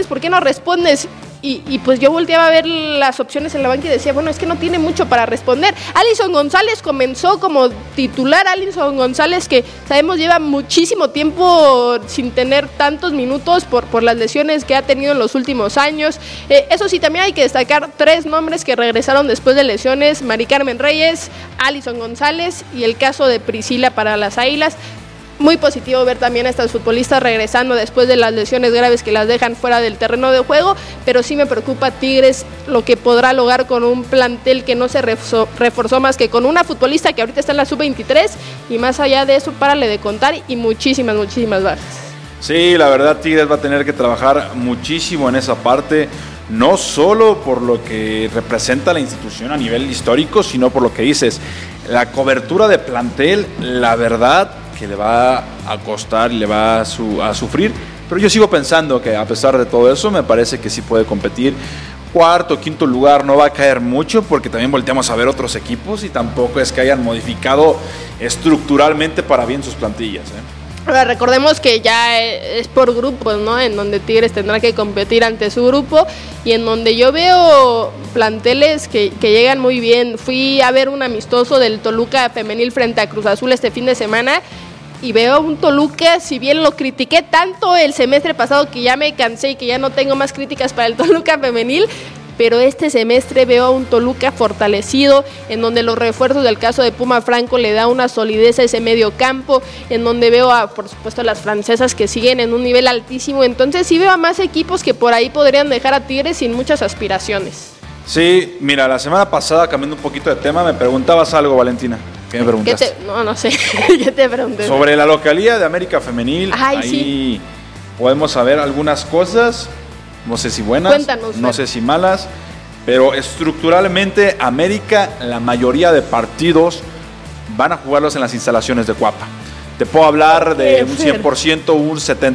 ¿por qué no respondes? Y pues yo volteaba a ver las opciones en la banca y decía, bueno, es que no tiene mucho para responder. Alison González comenzó como titular. Alison González, que sabemos lleva muchísimo tiempo sin tener tantos minutos por las lesiones que ha tenido en los últimos años. Eso sí, también hay que destacar 3 nombres que regresaron después de lesiones: Mari Carmen Reyes, Alison González y el caso de Priscila para las Águilas. Muy positivo ver también a estas futbolistas regresando después de las lesiones graves que las dejan fuera del terreno de juego, pero sí me preocupa Tigres lo que podrá lograr con un plantel que no se reforzó más que con una futbolista que ahorita está en la sub-23, y más allá de eso, párale de contar, y muchísimas bajas. Sí, la verdad Tigres va a tener que trabajar muchísimo en esa parte, no solo por lo que representa la institución a nivel histórico, sino por lo que dices, la cobertura de plantel, la verdad que le va a costar y le va a sufrir, pero yo sigo pensando que a pesar de todo eso, me parece que sí puede competir. 4º, 5º lugar no va a caer mucho, porque también volteamos a ver otros equipos y tampoco es que hayan modificado estructuralmente para bien sus plantillas, Ahora, recordemos que ya es por grupos, ¿no? En donde Tigres tendrá que competir ante su grupo, y en donde yo veo planteles que llegan muy bien. Fui a ver un amistoso del Toluca femenil frente a Cruz Azul este fin de semana, y veo un Toluca, si bien lo critiqué tanto el semestre pasado que ya me cansé y que ya no tengo más críticas para el Toluca femenil, pero este semestre veo a un Toluca fortalecido, en donde los refuerzos del caso de Puma Franco le da una solidez a ese medio campo, en donde veo por supuesto, a las francesas que siguen en un nivel altísimo. Entonces sí veo a más equipos que por ahí podrían dejar a Tigres sin muchas aspiraciones. Sí, mira, la semana pasada, cambiando un poquito de tema, me preguntabas algo, Valentina. ¿Qué me preguntaste? No sé. ¿Qué te pregunté? Sobre la localía de América Femenil. Ay, ahí sí. Podemos saber algunas cosas, no sé si buenas, Cuéntanos, no sé si malas, pero estructuralmente América, la mayoría de partidos van a jugarlos en las instalaciones de Cuapa. Te puedo hablar de un 100%, un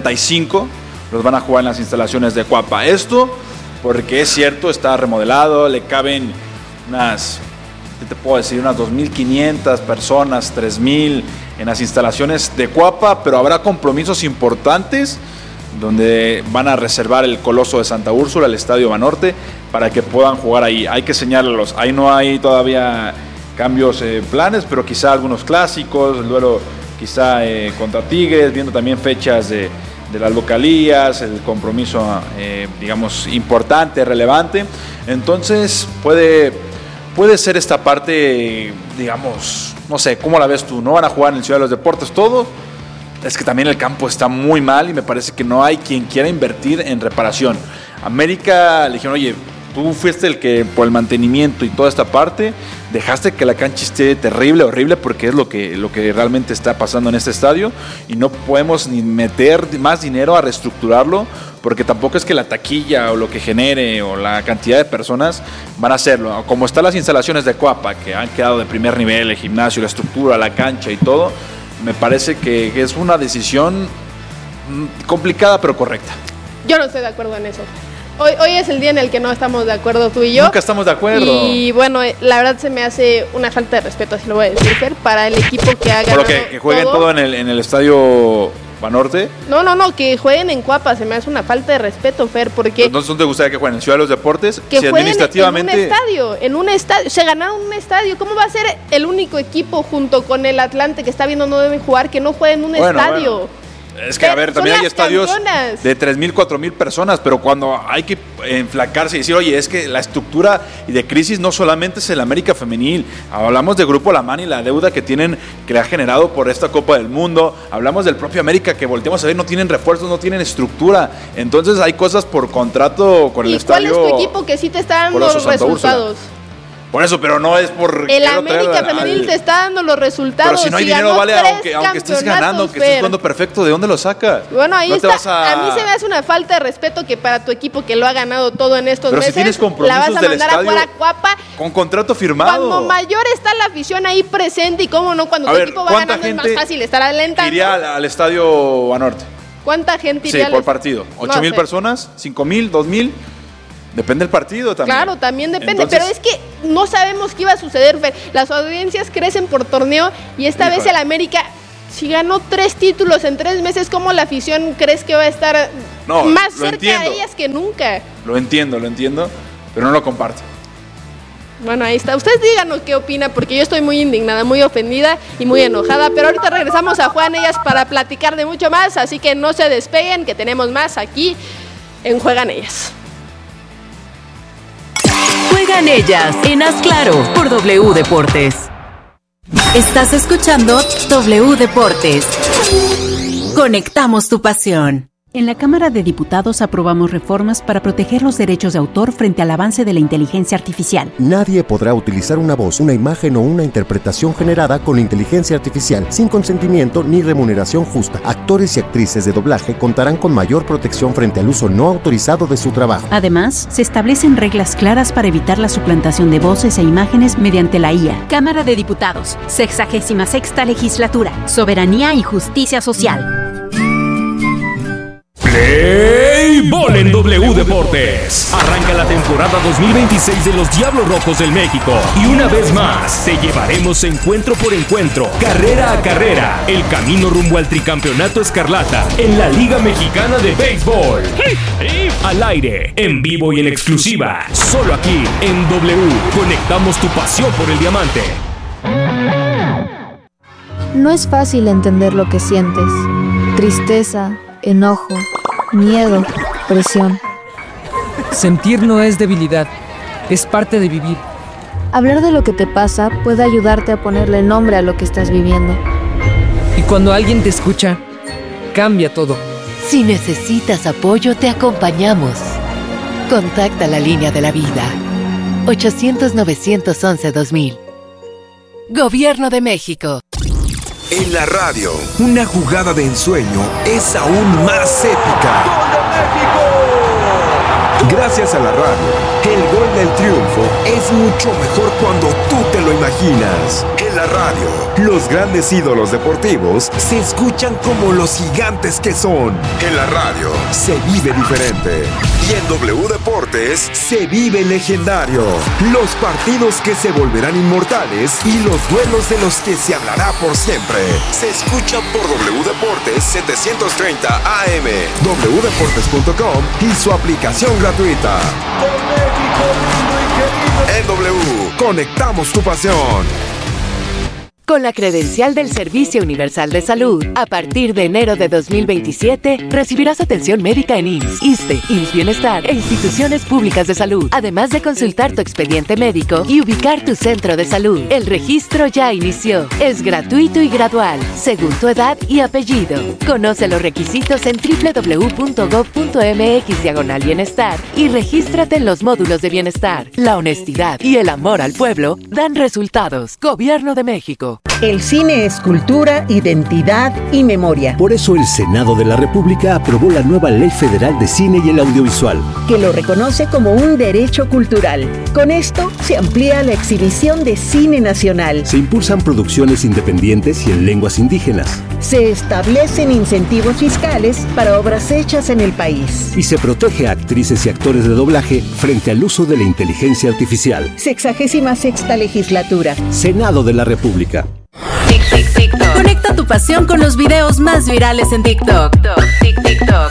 75% los van a jugar en las instalaciones de Cuapa. Esto porque es cierto, está remodelado, le caben unas, ¿qué te puedo decir? Unas 2.500 personas, 3.000 en las instalaciones de Cuapa, pero habrá compromisos importantes donde van a reservar el Coloso de Santa Úrsula, el Estadio Banorte, para que puedan jugar ahí. Hay que señalarlos, ahí no hay todavía cambios, planes, pero quizá algunos clásicos, el duelo quizá contra Tigres, viendo también fechas de las localías, el compromiso, digamos, importante, relevante. Entonces puede ser esta parte, digamos, no sé, ¿cómo la ves tú? ¿No van a jugar en el Ciudad de los Deportes todo? Es que también el campo está muy mal y me parece que no hay quien quiera invertir en reparación. América le dijeron, oye, tú fuiste el que por el mantenimiento y toda esta parte dejaste que la cancha esté terrible, horrible, porque es lo que realmente está pasando en este estadio, y no podemos ni meter más dinero a reestructurarlo, porque tampoco es que la taquilla o lo que genere o la cantidad de personas van a hacerlo. Como están las instalaciones de Cuapa, que han quedado de primer nivel, el gimnasio, la estructura, la cancha y todo, me parece que es una decisión complicada pero correcta. Yo no estoy de acuerdo en eso. Hoy es el día en el que no estamos de acuerdo tú y yo. Nunca estamos de acuerdo. Y bueno, la verdad se me hace una falta de respeto, así lo voy a decir, Fer, para el equipo que ha ganado. Por lo que jueguen todo en el Estadio Banorte. No, que jueguen en Cuapa, se me hace una falta de respeto, Fer, porque... Entonces, ¿dónde te gustaría que jueguen? ¿En Ciudad de los Deportes? Que si jueguen administrativamente... en un estadio, se ganaron un estadio. ¿Cómo va a ser el único equipo junto con el Atlante que está viendo no deben jugar, que no jueguen en un estadio? Bueno. Es que, a ver, también hay estadios de 3.000, 4.000 personas, pero cuando hay que enflacarse y decir, oye, es que la estructura y de crisis no solamente es el América Femenil, hablamos de Grupo Lamán y la deuda que le ha generado por esta Copa del Mundo, hablamos del propio América, que volteamos a ver, no tienen refuerzos, no tienen estructura, entonces hay cosas por contrato con el estadio. ¿Y cuál es tu equipo que sí te está dando los resultados? Por eso, pero no es por... El América Femenil te está dando los resultados. Pero si no hay dinero, vale, aunque estés ganando, que estés jugando perfecto, ¿de dónde lo sacas? Bueno, ahí está. A mí se me hace una falta de respeto que para tu equipo que lo ha ganado todo en estos meses, si tienes compromisos la vas a del mandar estadio a jugar a Cuapa. Con contrato firmado. Cuando mayor está la afición ahí presente, y cómo no, cuando tu equipo va ganando es más fácil estar alentando. ¿Iría al Estadio Banorte? ¿Cuánta gente iría? Sí, por partido. 8,000 personas, 5,000, 2,000. Depende del partido también. Claro, también depende. Entonces, pero es que no sabemos qué iba a suceder, Fer. Las audiencias crecen por torneo y esta vez el América Si ganó 3 títulos en 3 meses, ¿cómo la afición crees que va a estar más cerca de ellas que nunca? Lo entiendo, pero no lo comparto. Bueno, ahí está. Ustedes díganos qué opina, porque yo estoy muy indignada, muy ofendida y muy enojada. Pero ahorita regresamos a Juegan Ellas para platicar de mucho más, así que no se despeguen, que tenemos más aquí en Juegan Ellas. Juegan Ellas en Haz Claro por W Deportes. Estás escuchando W Deportes. Conectamos tu pasión. En la Cámara de Diputados aprobamos reformas para proteger los derechos de autor frente al avance de la inteligencia artificial. Nadie podrá utilizar una voz, una imagen o una interpretación generada con inteligencia artificial sin consentimiento ni remuneración justa. Actores y actrices de doblaje contarán con mayor protección frente al uso no autorizado de su trabajo. Además, se establecen reglas claras para evitar la suplantación de voces e imágenes mediante la IA. Cámara de Diputados, 66ª Legislatura, Soberanía y Justicia Social. Play Ball en W Deportes. Arranca la temporada 2026 de los Diablos Rojos del México. Y una vez más, te llevaremos encuentro por encuentro, carrera a carrera, el camino rumbo al tricampeonato escarlata en la Liga Mexicana de Béisbol. Al aire, en vivo y en exclusiva, solo aquí en W. Conectamos tu pasión por el diamante. No es fácil entender lo que sientes. Tristeza, enojo, miedo, presión. Sentir no es debilidad, es parte de vivir. Hablar de lo que te pasa puede ayudarte a ponerle nombre a lo que estás viviendo. Y cuando alguien te escucha, cambia todo. Si necesitas apoyo, te acompañamos. Contacta la línea de la vida. 800-911-2000. Gobierno de México. En la radio, una jugada de ensueño es aún más épica. ¡Gol de México! Gracias a la radio, el gol del triunfo es mucho mejor cuando tú te lo imaginas. En la radio, los grandes ídolos deportivos se escuchan como los gigantes que son. En la radio, se vive diferente. Y en W Deportes, se vive legendario. Los partidos que se volverán inmortales y los duelos de los que se hablará por siempre. Se escucha por W Deportes 730 AM, wdeportes.com y su aplicación gratuita. Con México lindo y querido. En W, conectamos tu pasión. Con la credencial del Servicio Universal de Salud, a partir de enero de 2027, recibirás atención médica en IMSS, ISSSTE, IMSS Bienestar e instituciones públicas de salud, además de consultar tu expediente médico y ubicar tu centro de salud. El registro ya inició. Es gratuito y gradual, según tu edad y apellido. Conoce los requisitos en www.gov.mx/bienestar y regístrate en los módulos de bienestar. La honestidad y el amor al pueblo dan resultados. Gobierno de México. El cine es cultura, identidad y memoria. Por eso el Senado de la República aprobó la nueva Ley Federal de Cine y el Audiovisual, que lo reconoce como un derecho cultural. Con esto se amplía la exhibición de cine nacional. Se impulsan producciones independientes y en lenguas indígenas. Se establecen incentivos fiscales para obras hechas en el país. Y se protege a actrices y actores de doblaje frente al uso de la inteligencia artificial. 66ª Legislatura. Senado de la República. TikTok. Conecta tu pasión con los videos más virales en TikTok. TikTok.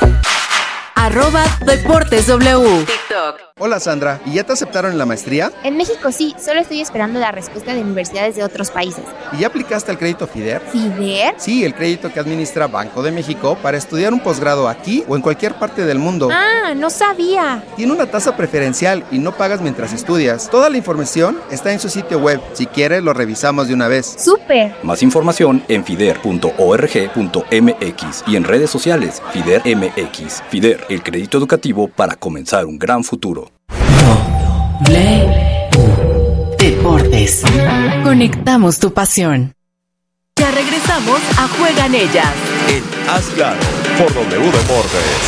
@DeportesW. TikTok. Hola Sandra, ¿y ya te aceptaron en la maestría? En México sí, solo estoy esperando la respuesta de universidades de otros países. ¿Y ya aplicaste al crédito FIDER? ¿FIDER? Sí, el crédito que administra Banco de México para estudiar un posgrado aquí o en cualquier parte del mundo. Ah, no sabía. Tiene una tasa preferencial y no pagas mientras estudias. Toda la información está en su sitio web. Si quieres, lo revisamos de una vez. ¡Súper! Más información en fider.org.mx y en redes sociales FIDER MX. FIDER, el crédito educativo para comenzar un gran futuro. Deportes. Conectamos tu pasión. Ya regresamos a Juegan Ellas. En Haz Claro, por W Deportes.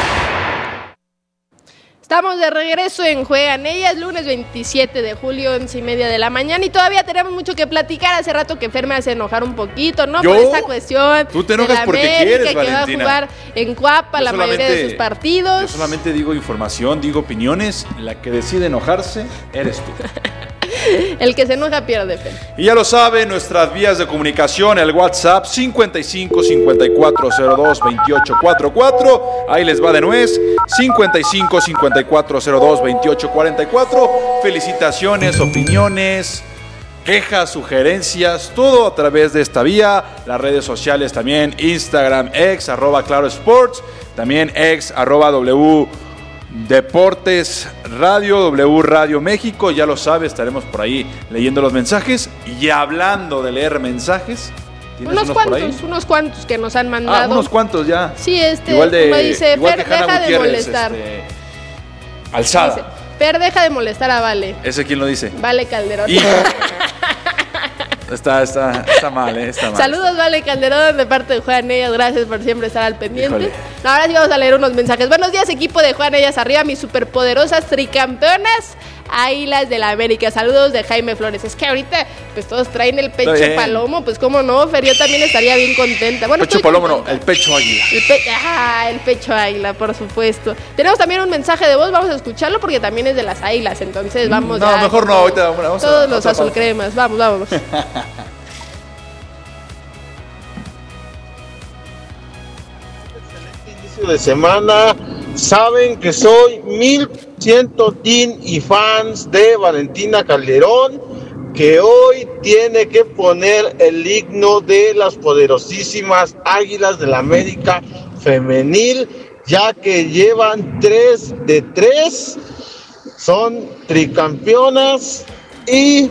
Estamos de regreso en Juegan Ellas, lunes 27 de julio, 11:30 de la mañana, y todavía tenemos mucho que platicar. Hace rato que Fer me hace enojar un poquito, ¿no? Por esta cuestión. Tú te enojas porque América, quieres, que Valentina. va a jugar en Cuapa la mayoría de sus partidos. Yo solamente digo información, digo opiniones. La que decide enojarse eres tú. El que se enoja pierde, Fer. Y ya lo saben, nuestras vías de comunicación, el WhatsApp 55 5402 2844. Ahí les va de nuez. 55 5402 2844. Felicitaciones, opiniones, quejas, sugerencias, todo a través de esta vía. Las redes sociales también, Instagram, X, @clarosports, también X, @W Deportes Radio, W Radio México. Ya lo sabe, estaremos por ahí leyendo los mensajes. Y hablando de leer mensajes, unos cuantos que nos han mandado. Unos cuantos ya. Sí, uno dice, Fer, deja de molestar. Alzada. Dice, Fer, deja de molestar a Vale. ¿Ese quién lo dice? Vale Calderón. Está mal, está mal. Saludos, Vale Calderón, de parte de Juan Ellas. Gracias por siempre estar al pendiente. Híjole. Ahora sí vamos a leer unos mensajes. Buenos días, equipo de Juan Ellas arriba, mis superpoderosas tricampeonas Águilas de la América. Saludos de Jaime Flores. Es que ahorita pues todos traen el pecho palomo, pues cómo no, Fer, yo también estaría bien contenta. Bueno, pecho palomo no, el pecho águila. El pecho águila, por supuesto. Tenemos también un mensaje de voz, vamos a escucharlo porque también es de las águilas, entonces vamos No, mejor no, ahorita vamos todos los azulcremas, vamos. De semana, saben que soy 1100 team y fans de Valentina Calderón, que hoy tiene que poner el himno de las poderosísimas Águilas de la América femenil, ya que llevan 3 de 3, son tricampeonas y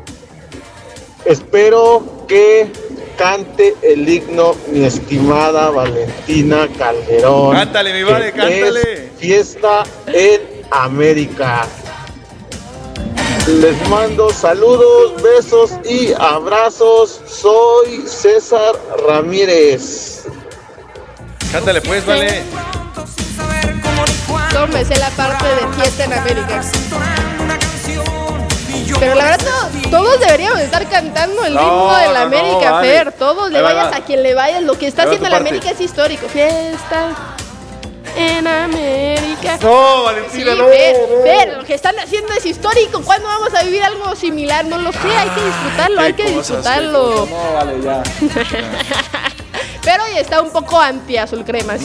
espero que cante el himno mi estimada Valentina Calderón. Cántale, mi Vale, cántale. Es fiesta en América. Les mando saludos, besos y abrazos. Soy César Ramírez. Cántale pues, Vale. Tómese la parte de fiesta en América. Pero la verdad, todos deberíamos estar cantando el ritmo de la América, vale. Fer. Todos le vayas a quien le vayas. Lo que está haciendo la América es histórico. Fiesta en América. No, Valentina, sí, no. Fer, lo que están haciendo es histórico. ¿Cuándo vamos a vivir algo similar? No lo sé, hay que disfrutarlo, No, vale, ya. Pero hoy está un poco anti-azul crema.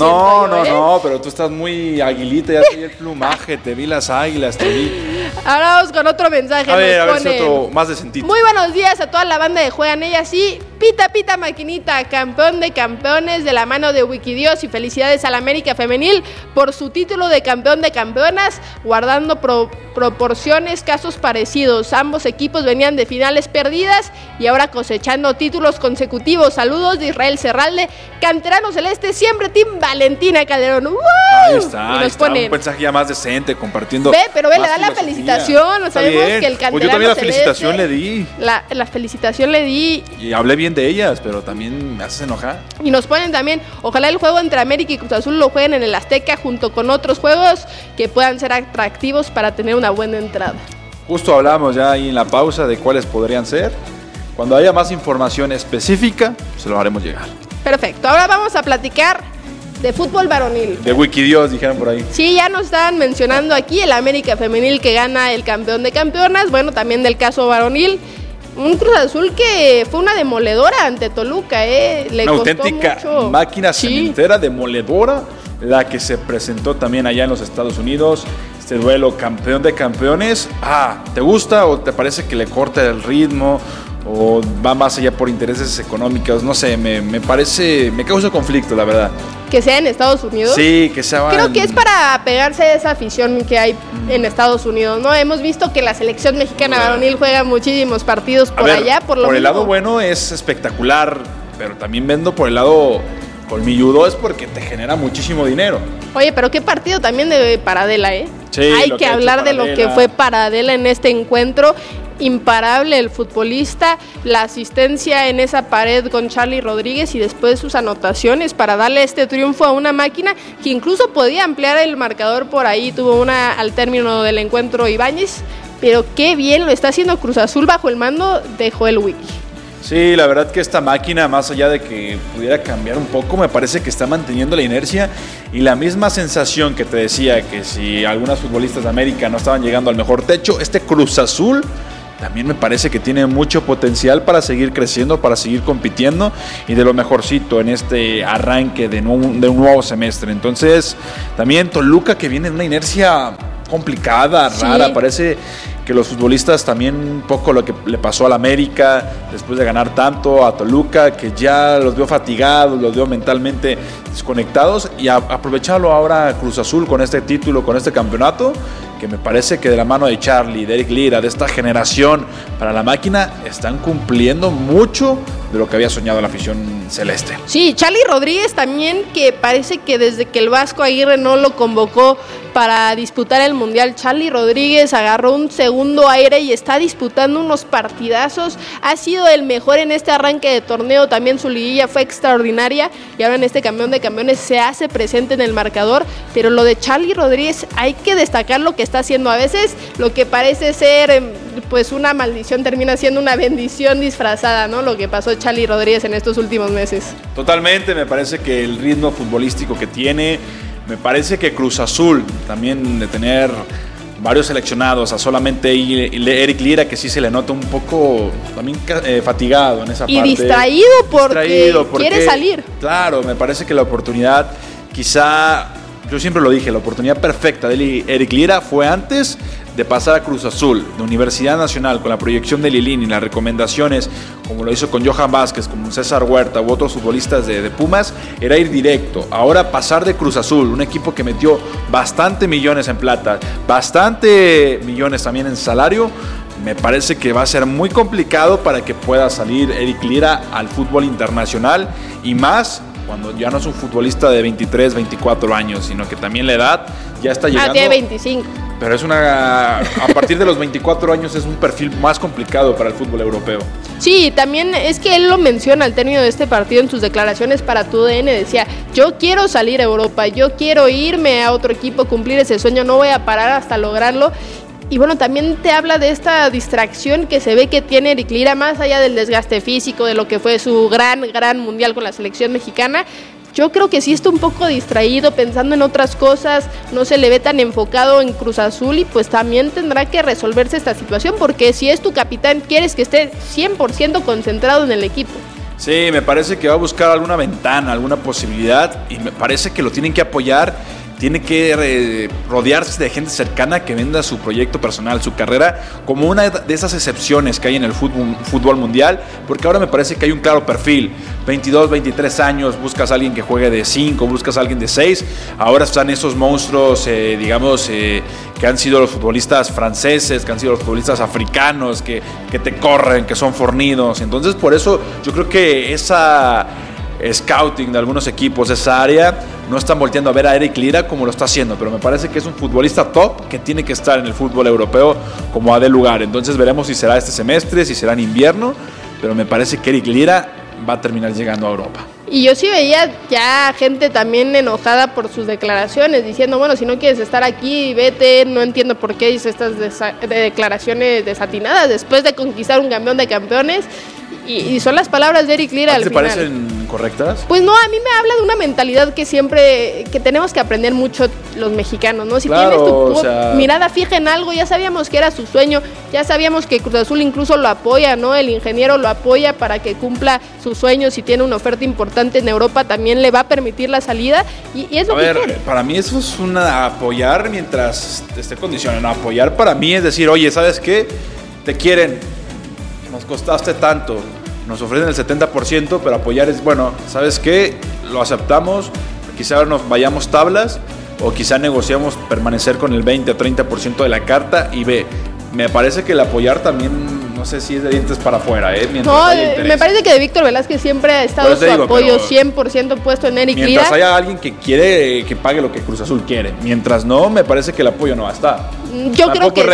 No, pero tú estás muy aguilita, ya te vi el plumaje, te vi las águilas, te vi. Ahora vamos con otro mensaje. A ver si otro más decentito. Muy buenos días a toda la banda de Juegan Ellas y pita pita maquinita, campeón de campeones de la mano de Wikidios, y felicidades a la América Femenil por su título de campeón de campeonas, guardando proporciones, casos parecidos. Ambos equipos venían de finales perdidas y ahora cosechando títulos consecutivos. Saludos de Israel Serralde, canterano celeste, siempre Team Valentina Calderón. ¡Wow! Ahí está, un mensaje ya más decente, compartiendo. Pero le da la felicitación. Sabemos que el canterano pues yo también la celeste, felicitación le di. La felicitación le di. Y hablé bien de ellas, pero también me haces enojar. Y nos ponen también, ojalá el juego entre América y Cruz Azul lo jueguen en el Azteca junto con otros juegos que puedan ser atractivos para tener una buena entrada. Justo hablamos ya ahí en la pausa de cuáles podrían ser. Cuando haya más información específica, se lo haremos llegar. Perfecto, ahora vamos a platicar de fútbol varonil. De Wikidios, dijeron por ahí. Sí, ya nos están mencionando aquí el América Femenil que gana el campeón de campeonas. Bueno, también del caso varonil. Un Cruz Azul que fue una demoledora ante Toluca, Le una costó auténtica mucho. Máquina cementera, demoledora, la que se presentó también allá en los Estados Unidos. Este duelo campeón de campeones. ¿Te gusta o te parece que le corta el ritmo? ¿O va más allá por intereses económicos? No sé, me parece, me causa conflicto, la verdad. ¿Que sea en Estados Unidos? Sí, que sea. Creo que es para pegarse a esa afición que hay en Estados Unidos, ¿no? Hemos visto que la selección mexicana varonil juega muchísimos partidos por allá, por el lado bueno es espectacular, pero también vendo por el lado colmilludo, es porque te genera muchísimo dinero. Oye, pero qué partido también de Paradela, Sí, hay que hablar de lo que fue Paradela en este encuentro. Imparable el futbolista, la asistencia en esa pared con Charly Rodríguez y después sus anotaciones para darle este triunfo a una máquina que incluso podía ampliar el marcador por ahí. Tuvo una al término del encuentro Ibáñez, pero qué bien lo está haciendo Cruz Azul bajo el mando de Joel Wiki. Sí, la verdad que esta máquina, más allá de que pudiera cambiar un poco, me parece que está manteniendo la inercia y la misma sensación que te decía que si algunas futbolistas de América no estaban llegando al mejor techo, este Cruz Azul también me parece que tiene mucho potencial para seguir creciendo, para seguir compitiendo y de lo mejorcito en este arranque de un nuevo semestre. Entonces, también Toluca, que viene en una inercia complicada, rara, sí. Parece que los futbolistas también un poco lo que le pasó al América después de ganar tanto, a Toluca, que ya los veo fatigados, los veo mentalmente desconectados, y aprovecharlo ahora Cruz Azul con este título, con este campeonato, que me parece que de la mano de Charlie, de Eric Lira, de esta generación para la máquina, están cumpliendo mucho de lo que había soñado la afición celeste. Sí, Charlie Rodríguez también, que parece que desde que el Vasco Aguirre no lo convocó para disputar el Mundial, Charlie Rodríguez agarró un segundo aire y está disputando unos partidazos. Ha sido el mejor en este arranque de torneo, también su liguilla fue extraordinaria y ahora en este campeón de campeones se hace presente en el marcador, pero lo de Charlie Rodríguez hay que destacar lo que está haciendo. A veces lo que parece ser pues una maldición termina siendo una bendición disfrazada, ¿no? Lo que pasó Charlie Rodríguez en estos últimos meses. Totalmente, me parece que el ritmo futbolístico que tiene, me parece que Cruz Azul también de tener varios seleccionados, a solamente Eric Lira, que sí se le nota un poco también fatigado en esa parte. Y distraído porque quiere salir. Claro, me parece que la oportunidad, quizá, yo siempre lo dije, la oportunidad perfecta de Eric Lira fue antes de pasar a Cruz Azul, de Universidad Nacional, con la proyección de Lilini, las recomendaciones, como lo hizo con Johan Vázquez, como César Huerta u otros futbolistas de Pumas, era ir directo. Ahora pasar de Cruz Azul, un equipo que metió bastante millones en plata, bastante millones también en salario, me parece que va a ser muy complicado para que pueda salir Eric Lira al fútbol internacional, y más cuando ya no es un futbolista de 23, 24 años, sino que también la edad ya está llegando. Tiene 25. Pero a partir de los 24 años es un perfil más complicado para el fútbol europeo. Sí, también es que él lo menciona al término de este partido en sus declaraciones para TUDN, decía, yo quiero salir a Europa, yo quiero irme a otro equipo, cumplir ese sueño, no voy a parar hasta lograrlo. Y bueno, también te habla de esta distracción que se ve que tiene Eric Lira, más allá del desgaste físico, de lo que fue su gran mundial con la selección mexicana. Yo creo que sí está un poco distraído, pensando en otras cosas, no se le ve tan enfocado en Cruz Azul, y pues también tendrá que resolverse esta situación, porque si es tu capitán, quieres que esté 100% concentrado en el equipo. Sí, me parece que va a buscar alguna ventana, alguna posibilidad, y me parece que lo tienen que apoyar. Tiene que rodearse de gente cercana que venda su proyecto personal, su carrera, como una de esas excepciones que hay en el fútbol mundial, porque ahora me parece que hay un claro perfil. 22, 23 años, buscas a alguien que juegue de 5, buscas a alguien de 6. Ahora están esos monstruos, que han sido los futbolistas franceses, que han sido los futbolistas africanos, que te corren, que son fornidos. Entonces, por eso yo creo que esa scouting de algunos equipos, esa área, no están volteando a ver a Eric Lira como lo está haciendo, pero me parece que es un futbolista top que tiene que estar en el fútbol europeo como a de lugar. Entonces veremos si será este semestre, si será en invierno, pero me parece que Eric Lira va a terminar llegando a Europa. Y yo sí veía ya gente también enojada por sus declaraciones, diciendo, bueno, si no quieres estar aquí, vete. No entiendo por qué dice estas declaraciones desatinadas después de conquistar un campeón de campeones. Y son las palabras de Eric Lira al final. ¿Te parecen correctas? Pues no, a mí me habla de una mentalidad que tenemos que aprender mucho los mexicanos, ¿no? Si claro, tienes tu mirada fija en algo, ya sabíamos que era su sueño, ya sabíamos que Cruz Azul incluso lo apoya, ¿no? El ingeniero lo apoya para que cumpla sus sueños. Si tiene una oferta importante en Europa, también le va a permitir la salida, y es lo que quiere. Para mí eso es apoyar mientras esté condicionado. No, apoyar para mí es decir, oye, ¿sabes qué? Te quieren, nos costaste tanto, nos ofrecen el 70%, pero apoyar es, bueno, ¿sabes qué? Lo aceptamos, quizá nos vayamos tablas, o quizá negociamos permanecer con el 20 o 30% de la carta, y me parece que el apoyar también, no sé si es de dientes para afuera, me parece que de Víctor Velázquez siempre ha estado su apoyo 100% puesto en Eric Lira. Mientras haya alguien que quiere que pague lo que Cruz Azul quiere, mientras no, me parece que el apoyo no va a estar. Yo creo que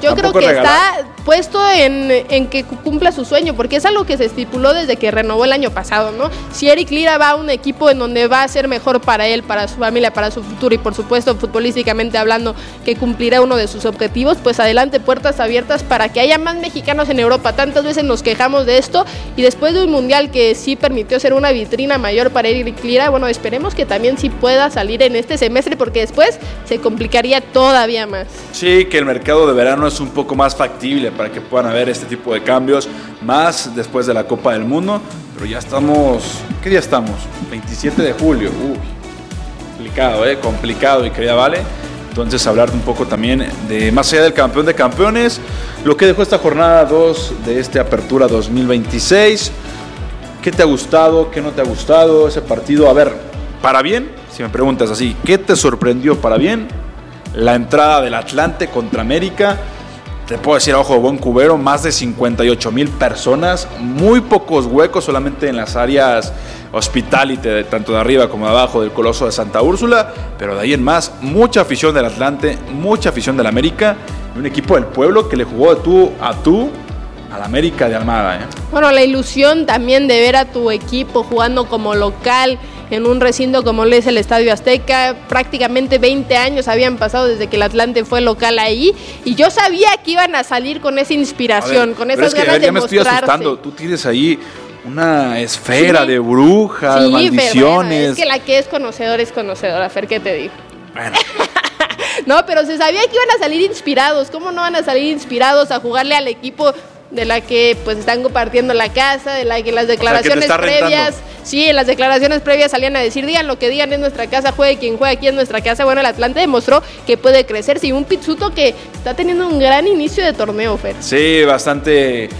está puesto en que cumpla su sueño, porque es algo que se estipuló desde que renovó el año pasado, ¿no? Si Eric Lira va a un equipo en donde va a ser mejor para él, para su familia, para su futuro, y por supuesto futbolísticamente hablando, que cumplirá uno de sus objetivos, pues adelante, puertas abiertas para que haya más mexicanos en Europa. Tantas veces nos quejamos de esto, y después de un mundial que sí permitió ser una vitrina mayor para Eric Lira, bueno, esperemos que también sí pueda salir en este semestre, porque después se complicaría todavía más. Sí, que el mercado de verano es un poco más factible para que puedan haber este tipo de cambios, más después de la Copa del Mundo. Pero ya estamos, ¿qué día estamos? 27 de julio. Complicado, complicado, mi querida Vale. Entonces hablar un poco también de más allá del campeón de campeones, lo que dejó esta jornada 2 de esta apertura 2026. ¿Qué te ha gustado? ¿Qué no te ha gustado ese partido? A ver, para bien, si me preguntas así, ¿qué te sorprendió para bien? La entrada del Atlante contra América. Te puedo decir a ojo de buen cubero, más de 58,000 personas, muy pocos huecos solamente en las áreas hospitality, tanto de arriba como de abajo del Coloso de Santa Úrsula, pero de ahí en más, mucha afición del Atlante, mucha afición del América, y un equipo del pueblo que le jugó de tú a tú al América de Almada. Bueno, la ilusión también de ver a tu equipo jugando como local en un recinto como es el Estadio Azteca. Prácticamente 20 años habían pasado desde que el Atlante fue local ahí, y yo sabía que iban a salir con esa inspiración, con esas ganas de mostrarse. Me estoy asustando, tú tienes ahí una esfera de brujas, maldiciones. Fer, es que la que es conocedora, Fer, ¿qué te digo? Bueno. No, pero se sabía que iban a salir inspirados. ¿Cómo no van a salir inspirados a jugarle al equipo de la que pues están compartiendo la casa, de la que las declaraciones previas, sí, en las declaraciones previas salían a decir, digan lo que digan, es nuestra casa, juegue quien juegue aquí en nuestra casa? Bueno, el Atlante demostró que puede crecer, sí, un Pizzuto que está teniendo un gran inicio de torneo, Fer. Sí, bastante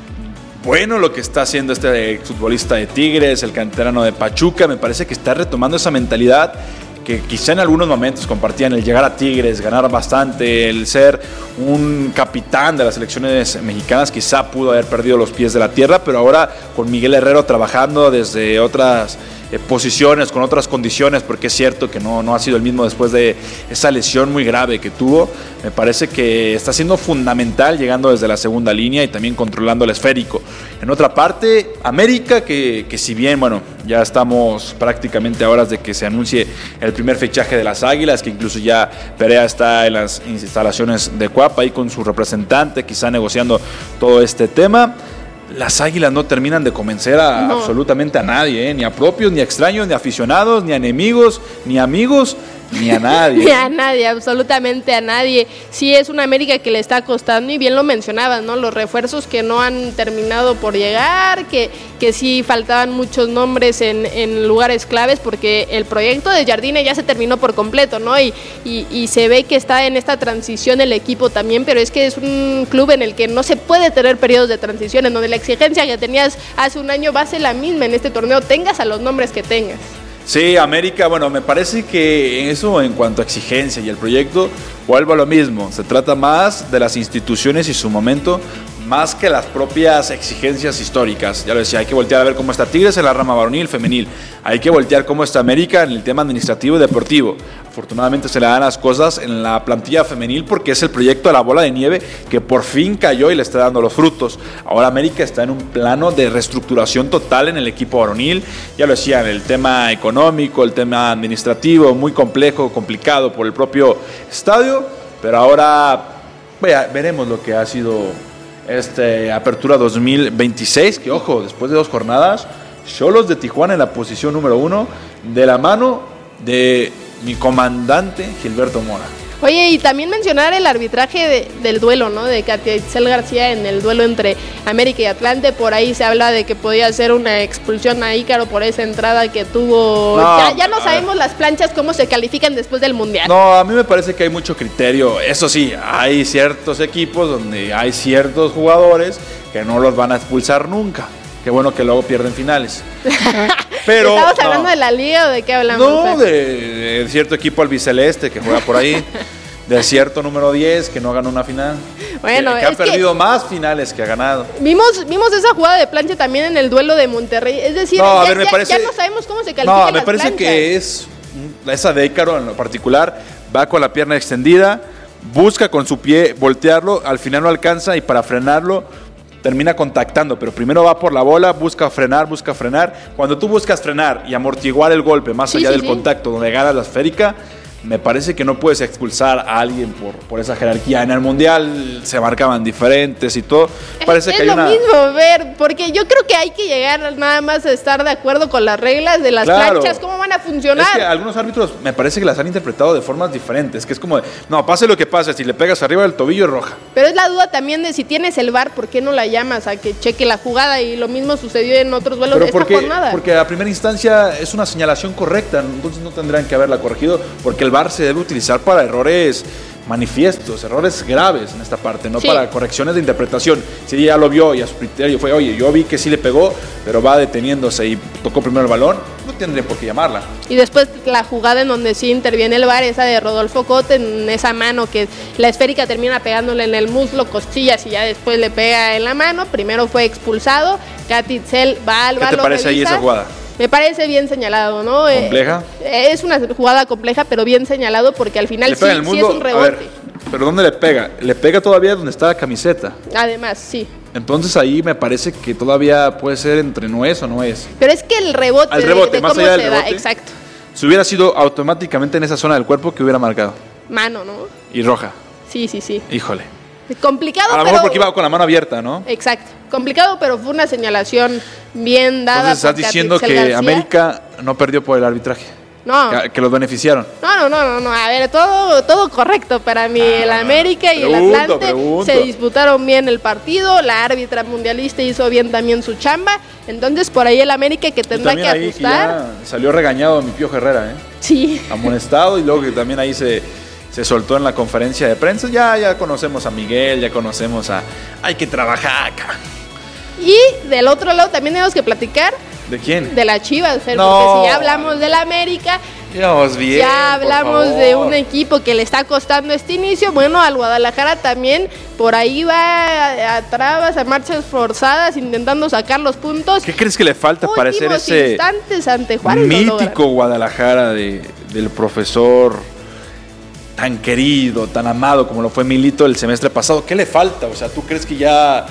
bueno lo que está haciendo este futbolista de Tigres, el canterano de Pachuca. Me parece que está retomando esa mentalidad que quizá en algunos momentos compartían, el llegar a Tigres, ganar bastante, el ser un capitán de las selecciones mexicanas. Quizá pudo haber perdido los pies de la tierra, pero ahora con Miguel Herrero trabajando desde otras posiciones, con otras condiciones, porque es cierto que no ha sido el mismo después de esa lesión muy grave que tuvo. Me parece que está siendo fundamental llegando desde la segunda línea y también controlando el esférico. En otra parte, América, que si bien, bueno, ya estamos prácticamente a horas de que se anuncie el primer fichaje de las Águilas, que incluso ya Perea está en las instalaciones de Cuapa ahí con su representante, quizá negociando todo este tema. Las Águilas no terminan de convencer absolutamente a nadie, ni a propios, ni a extraños, ni a aficionados, ni a enemigos, ni a amigos, ni a nadie. Ni a nadie, absolutamente a nadie. Sí, es una América que le está costando, y bien lo mencionabas, ¿no? Los refuerzos que no han terminado por llegar, que sí faltaban muchos nombres en lugares claves, porque el proyecto de Jardine ya se terminó por completo, ¿no? Y se ve que está en esta transición el equipo también, pero es que es un club en el que no se puede tener periodos de transición, en donde la exigencia que tenías hace un año va a ser la misma en este torneo, tengas a los nombres que tengas. Sí, América, bueno, me parece que eso en cuanto a exigencia y el proyecto, vuelvo a lo mismo. Se trata más de las instituciones y su momento, más que las propias exigencias históricas. Ya lo decía, hay que voltear a ver cómo está Tigres en la rama varonil, femenil. Hay que voltear cómo está América en el tema administrativo y deportivo. Afortunadamente se le dan las cosas en la plantilla femenil, porque es el proyecto de la bola de nieve que por fin cayó y le está dando los frutos. Ahora América está en un plano de reestructuración total en el equipo varonil. Ya lo decía, el tema económico, el tema administrativo, muy complejo, complicado por el propio estadio. Pero ahora veremos lo que ha sido Apertura 2026, que ojo, después de 2 jornadas, Xolos de Tijuana en la posición número 1, de la mano de mi comandante Gilberto Mora. Oye, y también mencionar el arbitraje del duelo, ¿no? De Katia Itzel García en el duelo entre América y Atlante. Por ahí se habla de que podía ser una expulsión a Ícaro por esa entrada que tuvo. Ya no sabemos las planchas cómo se califican después del Mundial. No, a mí me parece que hay mucho criterio. Eso sí, hay ciertos equipos donde hay ciertos jugadores que no los van a expulsar nunca. Qué bueno que luego pierden finales. Pero ¿estamos hablando de la liga o de qué hablamos? No, de cierto equipo albiceleste que juega por ahí, de cierto número 10 que no ganó una final. Bueno, que ha perdido más finales que ha ganado. Vimos esa jugada de plancha también en el duelo de Monterrey. Es decir, ya no sabemos cómo se califican las planchas. No, me parece que es esa de Ícaro en lo particular, va con la pierna extendida, busca con su pie voltearlo, al final no alcanza y para frenarlo termina contactando, pero primero va por la bola, busca frenar. Cuando tú buscas frenar y amortiguar el golpe más allá del contacto donde ganas la esférica, me parece que no puedes expulsar a alguien por esa jerarquía. En el Mundial se marcaban diferentes y todo. Parece que hay lo mismo, porque yo creo que hay que llegar nada más a estar de acuerdo con las reglas de las planchas, cómo van a funcionar. Es que algunos árbitros me parece que las han interpretado de formas diferentes, que es como de, no, pase lo que pase, si le pegas arriba del tobillo es roja. Pero es la duda también de si tienes el VAR, ¿por qué no la llamas a que cheque la jugada? Y lo mismo sucedió en otros vuelos de esta jornada. Porque a primera instancia es una señalación correcta, entonces no tendrán que haberla corregido, porque el VAR se debe utilizar para errores manifiestos, errores graves en esta parte, no para correcciones de interpretación. Si ella lo vio y a su criterio fue, oye, yo vi que sí le pegó, pero va deteniéndose y tocó primero el balón, no tendría por qué llamarla. Y después la jugada en donde sí interviene el VAR, esa de Rodolfo Cote, en esa mano que la esférica termina pegándole en el muslo, costillas y ya después le pega en la mano, primero fue expulsado, Katy Itzel va al VAR. ¿Qué te parece ahí esa jugada? Me parece bien señalado, ¿no? ¿Compleja? Es una jugada compleja, pero bien señalado porque al final sí es un rebote. A ver, ¿pero dónde le pega? Le pega todavía donde está la camiseta. Además, sí. Entonces ahí me parece que todavía puede ser entre no es o no es. Pero es que el rebote, de más cómo allá se del da, rebote, exacto. Si hubiera sido automáticamente en esa zona del cuerpo que hubiera marcado. Mano, ¿no? Y roja. Sí. Híjole. Complicado, a lo mejor porque iba con la mano abierta, ¿no? Exacto. Complicado, pero fue una señalación bien dada. Entonces estás diciendo que García. América no perdió por el arbitraje. No. Que los beneficiaron. No. A ver, todo correcto para mí. El América y el Atlante se disputaron bien el partido. La árbitra mundialista hizo bien también su chamba. Entonces, por ahí el América que tendrá que ajustar. Que ya salió regañado mi Piojo Herrera, ¿eh? Sí. Amonestado y luego que también ahí se soltó en la conferencia de prensa. Ya conocemos a Miguel, ya conocemos a... Hay que trabajar acá. Y del otro lado también tenemos que platicar. ¿De quién? De la Chivas, porque si ya hablamos del América, ya hablamos de un equipo que le está costando este inicio. Bueno, al Guadalajara también por ahí va a trabas, a marchas forzadas, intentando sacar los puntos. ¿Qué crees que le falta para ser ese instantes ante Juárez mítico Guadalajara del profesor tan querido, tan amado como lo fue Milito el semestre pasado? ¿Qué le falta? O sea, ¿tú crees que ya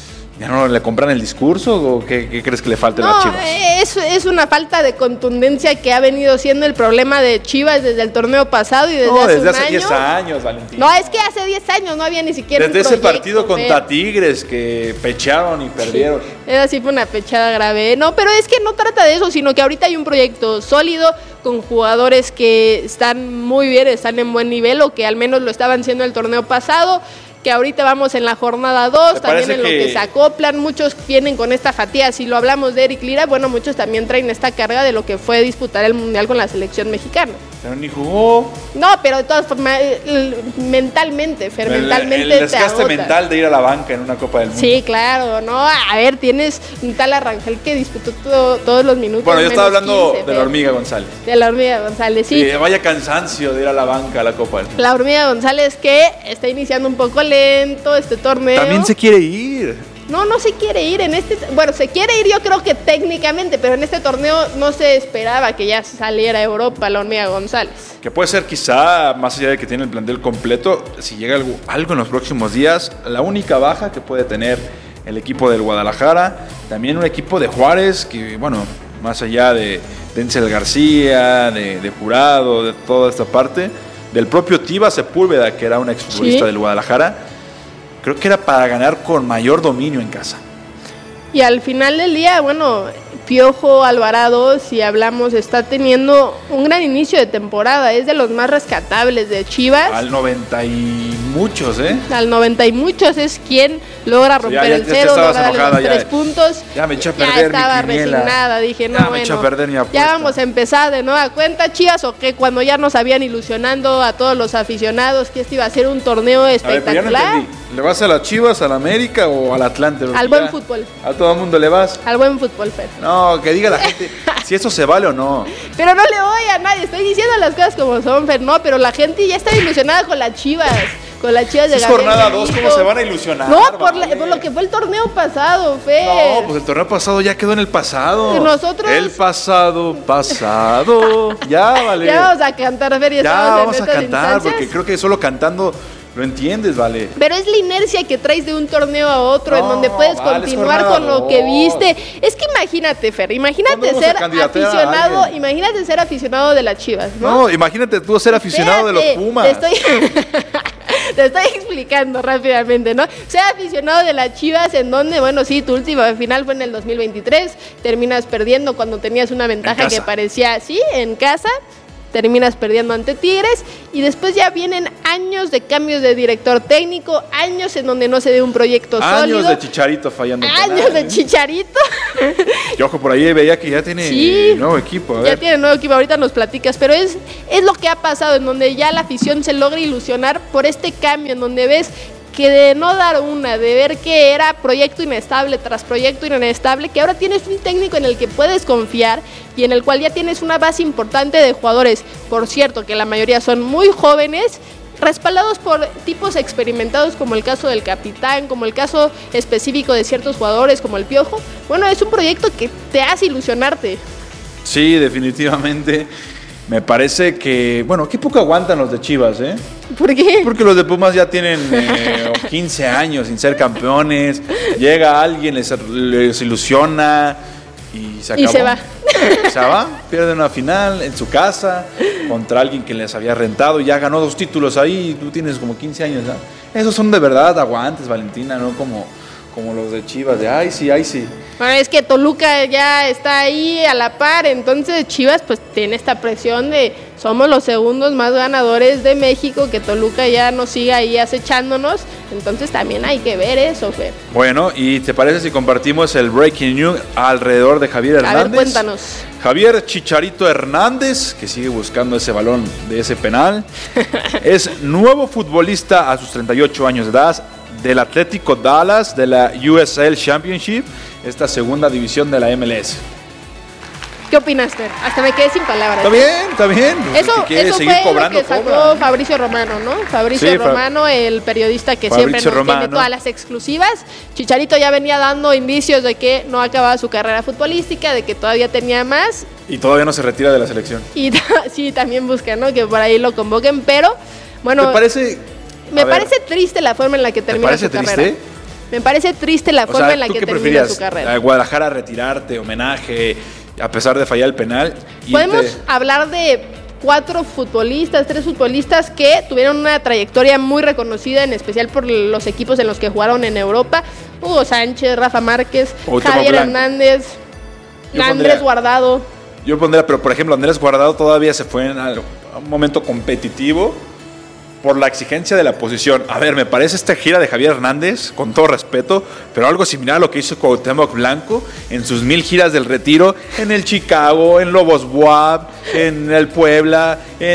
no le compran el discurso o qué crees que le falta a las Chivas? Es una falta de contundencia que ha venido siendo el problema de Chivas desde el torneo pasado y desde hace 10 años, Valentín. No, es que hace 10 años no había ni siquiera desde ese partido contra Tigres que pecharon y perdieron. Esa sí fue una pechada grave. No, pero es que no trata de eso, sino que ahorita hay un proyecto sólido con jugadores que están muy bien, están en buen nivel o que al menos lo estaban siendo el torneo pasado. Que ahorita vamos en la jornada 2, también en lo que se acoplan, muchos vienen con esta fatiga, si lo hablamos de Eric Lira, bueno, muchos también traen esta carga de lo que fue disputar el Mundial con la selección mexicana. Pero ni jugó. No, pero de todas formas, mentalmente, mentalmente el desgaste mental de ir a la banca en una Copa del Mundo. Sí, claro, ¿no? A ver, tienes un tal Arrangel que disputó todos los minutos. Bueno, yo estaba hablando de la Hormiga González. De la Hormiga González, sí. Vaya cansancio de ir a la banca a la Copa del Mundo. La Hormiga González que está iniciando un poco lento este torneo. También se quiere ir. No se quiere ir bueno, se quiere ir yo creo que técnicamente, pero en este torneo no se esperaba que ya saliera a Europa la Hormiga González. Que puede ser quizá, más allá de que tiene el plantel completo, si llega algo en los próximos días, la única baja que puede tener el equipo del Guadalajara, también un equipo de Juárez, que bueno, más allá de Denzel García, de Jurado, de toda esta parte, del propio Tiva Sepúlveda, que era un exfutbolista del Guadalajara, creo que era para ganar con mayor dominio en casa. Y al final del día, bueno, Piojo Alvarado, si hablamos, está teniendo un gran inicio de temporada. Es de los más rescatables de Chivas. Al 90 y muchos, Al 90 y muchos es quien logra romper el cero, logra darle los 3 puntos. Ya me eché a perder. Ya estaba resignada, dije, no, bueno, ya vamos a empezar de nueva cuenta, Chivas, o que cuando ya nos habían ilusionando a todos los aficionados que este iba a ser un torneo espectacular. A ver, pero ya no entendí. ¿Le vas a las Chivas, al América o al Atlante? Al buen fútbol. ¿A todo el mundo le vas? Al buen fútbol, Fer. No, que diga la gente si eso se vale o no. Pero no le voy a nadie, estoy diciendo las cosas como son, Fer, no, pero la gente ya está ilusionada con las Chivas. con las Chivas de Es Gabriel jornada Benito. 2, ¿cómo se van a ilusionar? No, por lo que fue el torneo pasado, Fer. No, pues el torneo pasado ya quedó en el pasado. Nosotros... El pasado. Ya, vale. Ya vamos a cantar, Fer, Ya vamos a cantar, instancias. porque creo que solo cantando lo entiendes, vale. Pero es la inercia que traes de un torneo a otro, No, en donde puedes vale, continuar es con lo que jornada viste. Es que imagínate, Fer, imagínate ¿Cuándo ser vamos a candidatear a aficionado, alguien? imagínate ser aficionado de las Chivas, ¿no? No, imagínate tú ser aficionado de los Pumas. Te estoy explicando rápidamente, ¿no? Ser aficionado de las Chivas, en donde, bueno, sí, tu última final fue en el 2023, terminas perdiendo cuando tenías una ventaja que parecía, sí, en casa, terminas perdiendo ante Tigres, y después ya vienen años de cambios de director técnico, años en donde no se ve un proyecto sólido. Años de Chicharito fallando. Años de Chicharito. Y ojo, por ahí veía que ya tiene nuevo equipo. A ver. Ya tiene nuevo equipo, ahorita nos platicas, pero es lo que ha pasado, en donde ya la afición se logra ilusionar por este cambio, en donde ves que de no dar una, de ver que era proyecto inestable tras proyecto inestable, que ahora tienes un técnico en el que puedes confiar y en el cual ya tienes una base importante de jugadores, por cierto, que la mayoría son muy jóvenes, respaldados por tipos experimentados, como el caso del capitán, como el caso específico de ciertos jugadores, como el Piojo. Bueno, es un proyecto que te hace ilusionarte. Sí, definitivamente. Me parece que, bueno, qué poco aguantan los de Chivas, ¿eh? ¿Por qué? Porque los de Pumas ya tienen 15 años sin ser campeones. Llega alguien, les ilusiona y se acabó. Y se va. Se va, pierde una final en su casa contra alguien que les había rentado y ya ganó 2 títulos ahí. Tú tienes como 15 años, ¿no? Esos son de verdad aguantes, Valentina, no como los de Chivas, de ay sí. Bueno, es que Toluca ya está ahí a la par, entonces Chivas pues tiene esta presión de somos los segundos más ganadores de México, que Toluca ya nos siga ahí acechándonos, entonces también hay que ver eso, Fer. Bueno, ¿y te parece si compartimos el breaking news alrededor de Javier Hernández? A ver, cuéntanos. Javier Chicharito Hernández, que sigue buscando ese balón de ese penal, es nuevo futbolista a sus 38 años de edad, del Atlético Dallas, de la USL Championship, esta segunda división de la MLS. ¿Qué opinas, Fer? Hasta me quedé sin palabras. Está bien. Eso seguir fue cobrando, lo que sacó Fabricio Romano, ¿no? Fabricio Romano, el periodista que siempre nos tiene todas las exclusivas. Chicharito ya venía dando indicios de que no acababa su carrera futbolística, de que todavía tenía más. Y todavía no se retira de la selección. Y sí, también busca, ¿no? Que por ahí lo convoquen, pero bueno. ¿Te parece? Me parece triste la forma en la que termina su carrera. Me parece triste la forma en la que termina su carrera. ¿A Guadalajara retirarte, homenaje, a pesar de fallar el penal? Podemos hablar de 3 futbolistas que tuvieron una trayectoria muy reconocida, en especial por los equipos en los que jugaron en Europa. Hugo Sánchez, Rafa Márquez, Javier Hernández, Andrés Guardado. Yo pondría, pero por ejemplo, Andrés Guardado todavía se fue en un momento competitivo por la exigencia de la posición. A ver, me parece esta gira de Javier Hernández, con todo respeto, pero algo similar a lo que hizo Cuauhtémoc Blanco en sus 1000 giras del retiro, en el Chicago, en Lobos Buap, en el Puebla,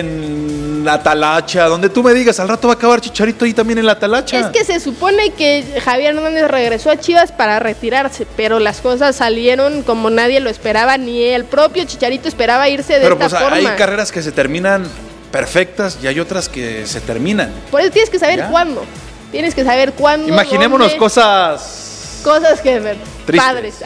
en la Talacha, donde tú me digas, al rato va a acabar Chicharito ahí también en la Talacha. Es que se supone que Javier Hernández regresó a Chivas para retirarse, pero las cosas salieron como nadie lo esperaba, ni el propio Chicharito esperaba irse de esta forma. Hay carreras que se terminan perfectas y hay otras que se terminan. Por eso tienes que saber cuándo. Tienes que saber cuándo. Imaginémonos dónde, cosas que tristes. Padres.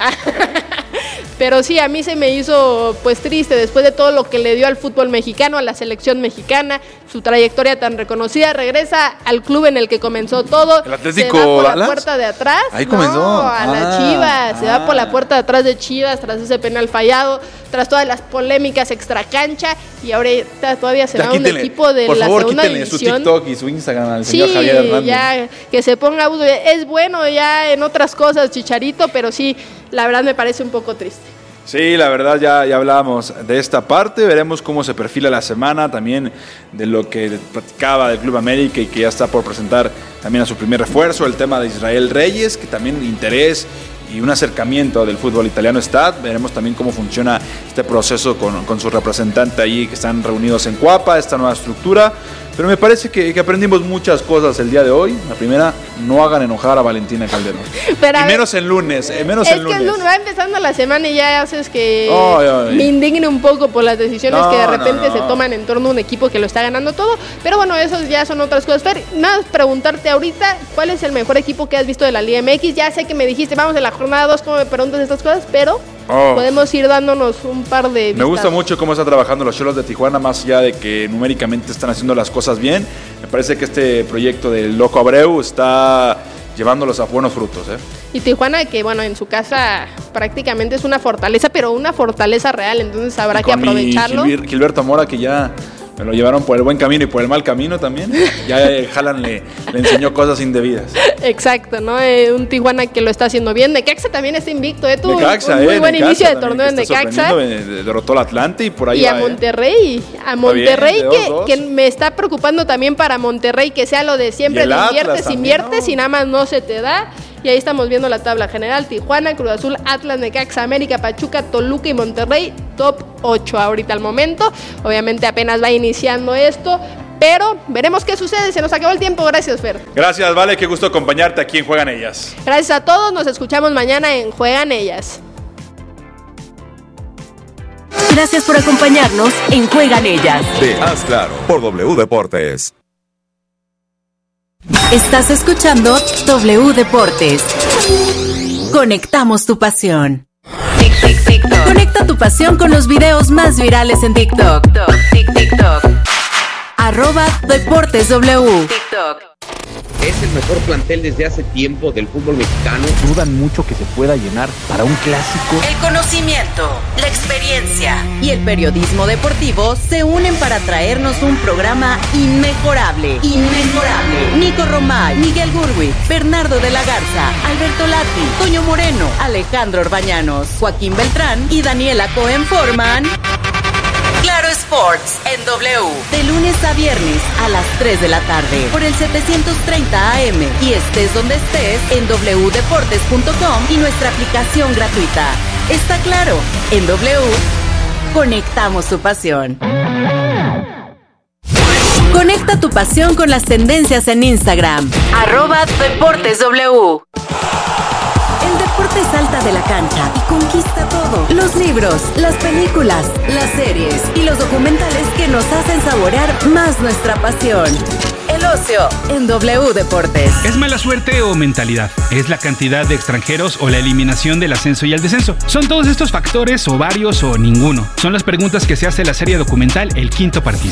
Pero sí, a mí se me hizo pues triste después de todo lo que le dio al fútbol mexicano, a la selección mexicana, su trayectoria tan reconocida, regresa al club en el que comenzó todo. El Atlético se va por Dallas. La puerta de atrás. Ahí comenzó. A las Chivas, se va por la puerta de atrás de Chivas tras ese penal fallado, tras todas las polémicas extracancha, y ahora todavía se va un equipo de la segunda división. Su TikTok y su Instagram al señor Javier Hernández. Ya que se ponga, es bueno ya en otras cosas Chicharito, pero sí, la verdad me parece un poco triste. Sí, la verdad ya hablábamos de esta parte, veremos cómo se perfila la semana, también de lo que platicaba del Club América y que ya está por presentar también a su primer refuerzo, el tema de Israel Reyes, que también interés y un acercamiento del fútbol italiano está. Veremos también cómo funciona este proceso con su representante ahí, que están reunidos en Cuapa, esta nueva estructura. Pero me parece que aprendimos muchas cosas el día de hoy. La primera, no hagan enojar a Valentina Calderón. Pero y menos el lunes, menos el lunes. Es que el lunes va empezando la semana y ya haces que Ay. me indigne un poco por las decisiones que de repente se toman en torno a un equipo que lo está ganando todo. Pero bueno, esos ya son otras cosas. Fer, nada más preguntarte ahorita, ¿cuál es el mejor equipo que has visto de la Liga MX? Ya sé que me dijiste, vamos en la jornada 2, como me preguntas estas cosas, pero podemos ir dándonos un par de vistas. Me gusta mucho cómo están trabajando los Xolos de Tijuana, más allá de que numéricamente están haciendo las cosas bien. Me parece que este proyecto del Loco Abreu está llevándolos a buenos frutos. Y Tijuana, que bueno, en su casa prácticamente es una fortaleza, pero una fortaleza real, entonces habrá que aprovecharlo. Gilberto Mora, que ya me lo llevaron por el buen camino y por el mal camino también. Ya Haaland le enseñó cosas indebidas. Exacto, ¿no? Un Tijuana que lo está haciendo bien. Necaxa también está invicto, tuvo Necaxa, un muy buen Necaxa inicio de torneo en Necaxa. Derrotó al Atlante y por ahí y a Monterrey. A Monterrey bien, que me está preocupando también para Monterrey, que sea lo de siempre, inviertes y nada más no se te da. Y ahí estamos viendo la tabla general: Tijuana, Cruz Azul, Atlas, Necaxa, América, Pachuca, Toluca y Monterrey, top 8 ahorita al momento. Obviamente apenas va iniciando esto, pero veremos qué sucede. Se nos acabó el tiempo. Gracias, Fer. Gracias, Vale, qué gusto acompañarte aquí en Juegan Ellas. Gracias a todos, nos escuchamos mañana en Juegan Ellas. Gracias por acompañarnos en Juegan Ellas. De Haz Claro, por W Deportes. Estás escuchando W Deportes. Conectamos tu pasión. Conecta tu pasión con los videos más virales en TikTok. @DeportesW. Es el mejor plantel desde hace tiempo del fútbol mexicano. Dudan mucho que se pueda llenar para un clásico. El conocimiento, la experiencia y el periodismo deportivo se unen para traernos un programa inmejorable. Nico Romay, Miguel Gurwitz, Bernardo de la Garza, Alberto Lati, Toño Moreno, Alejandro Orbañanos, Joaquín Beltrán y Daniela Cohen forman Claro Sports en W, de lunes a viernes a las 3 de la tarde por el 730 AM y estés donde estés en wdeportes.com y nuestra aplicación gratuita. Está claro, en W conectamos tu pasión. Conecta tu pasión con las tendencias en Instagram, @DeportesW. El deporte salta de la cancha y conquista todo. Los libros, las películas, las series y los documentales que nos hacen saborear más nuestra pasión. El ocio en W Deportes. ¿Es mala suerte o mentalidad? ¿Es la cantidad de extranjeros o la eliminación del ascenso y el descenso? ¿Son todos estos factores o varios o ninguno? Son las preguntas que se hace la serie documental El Quinto Partido.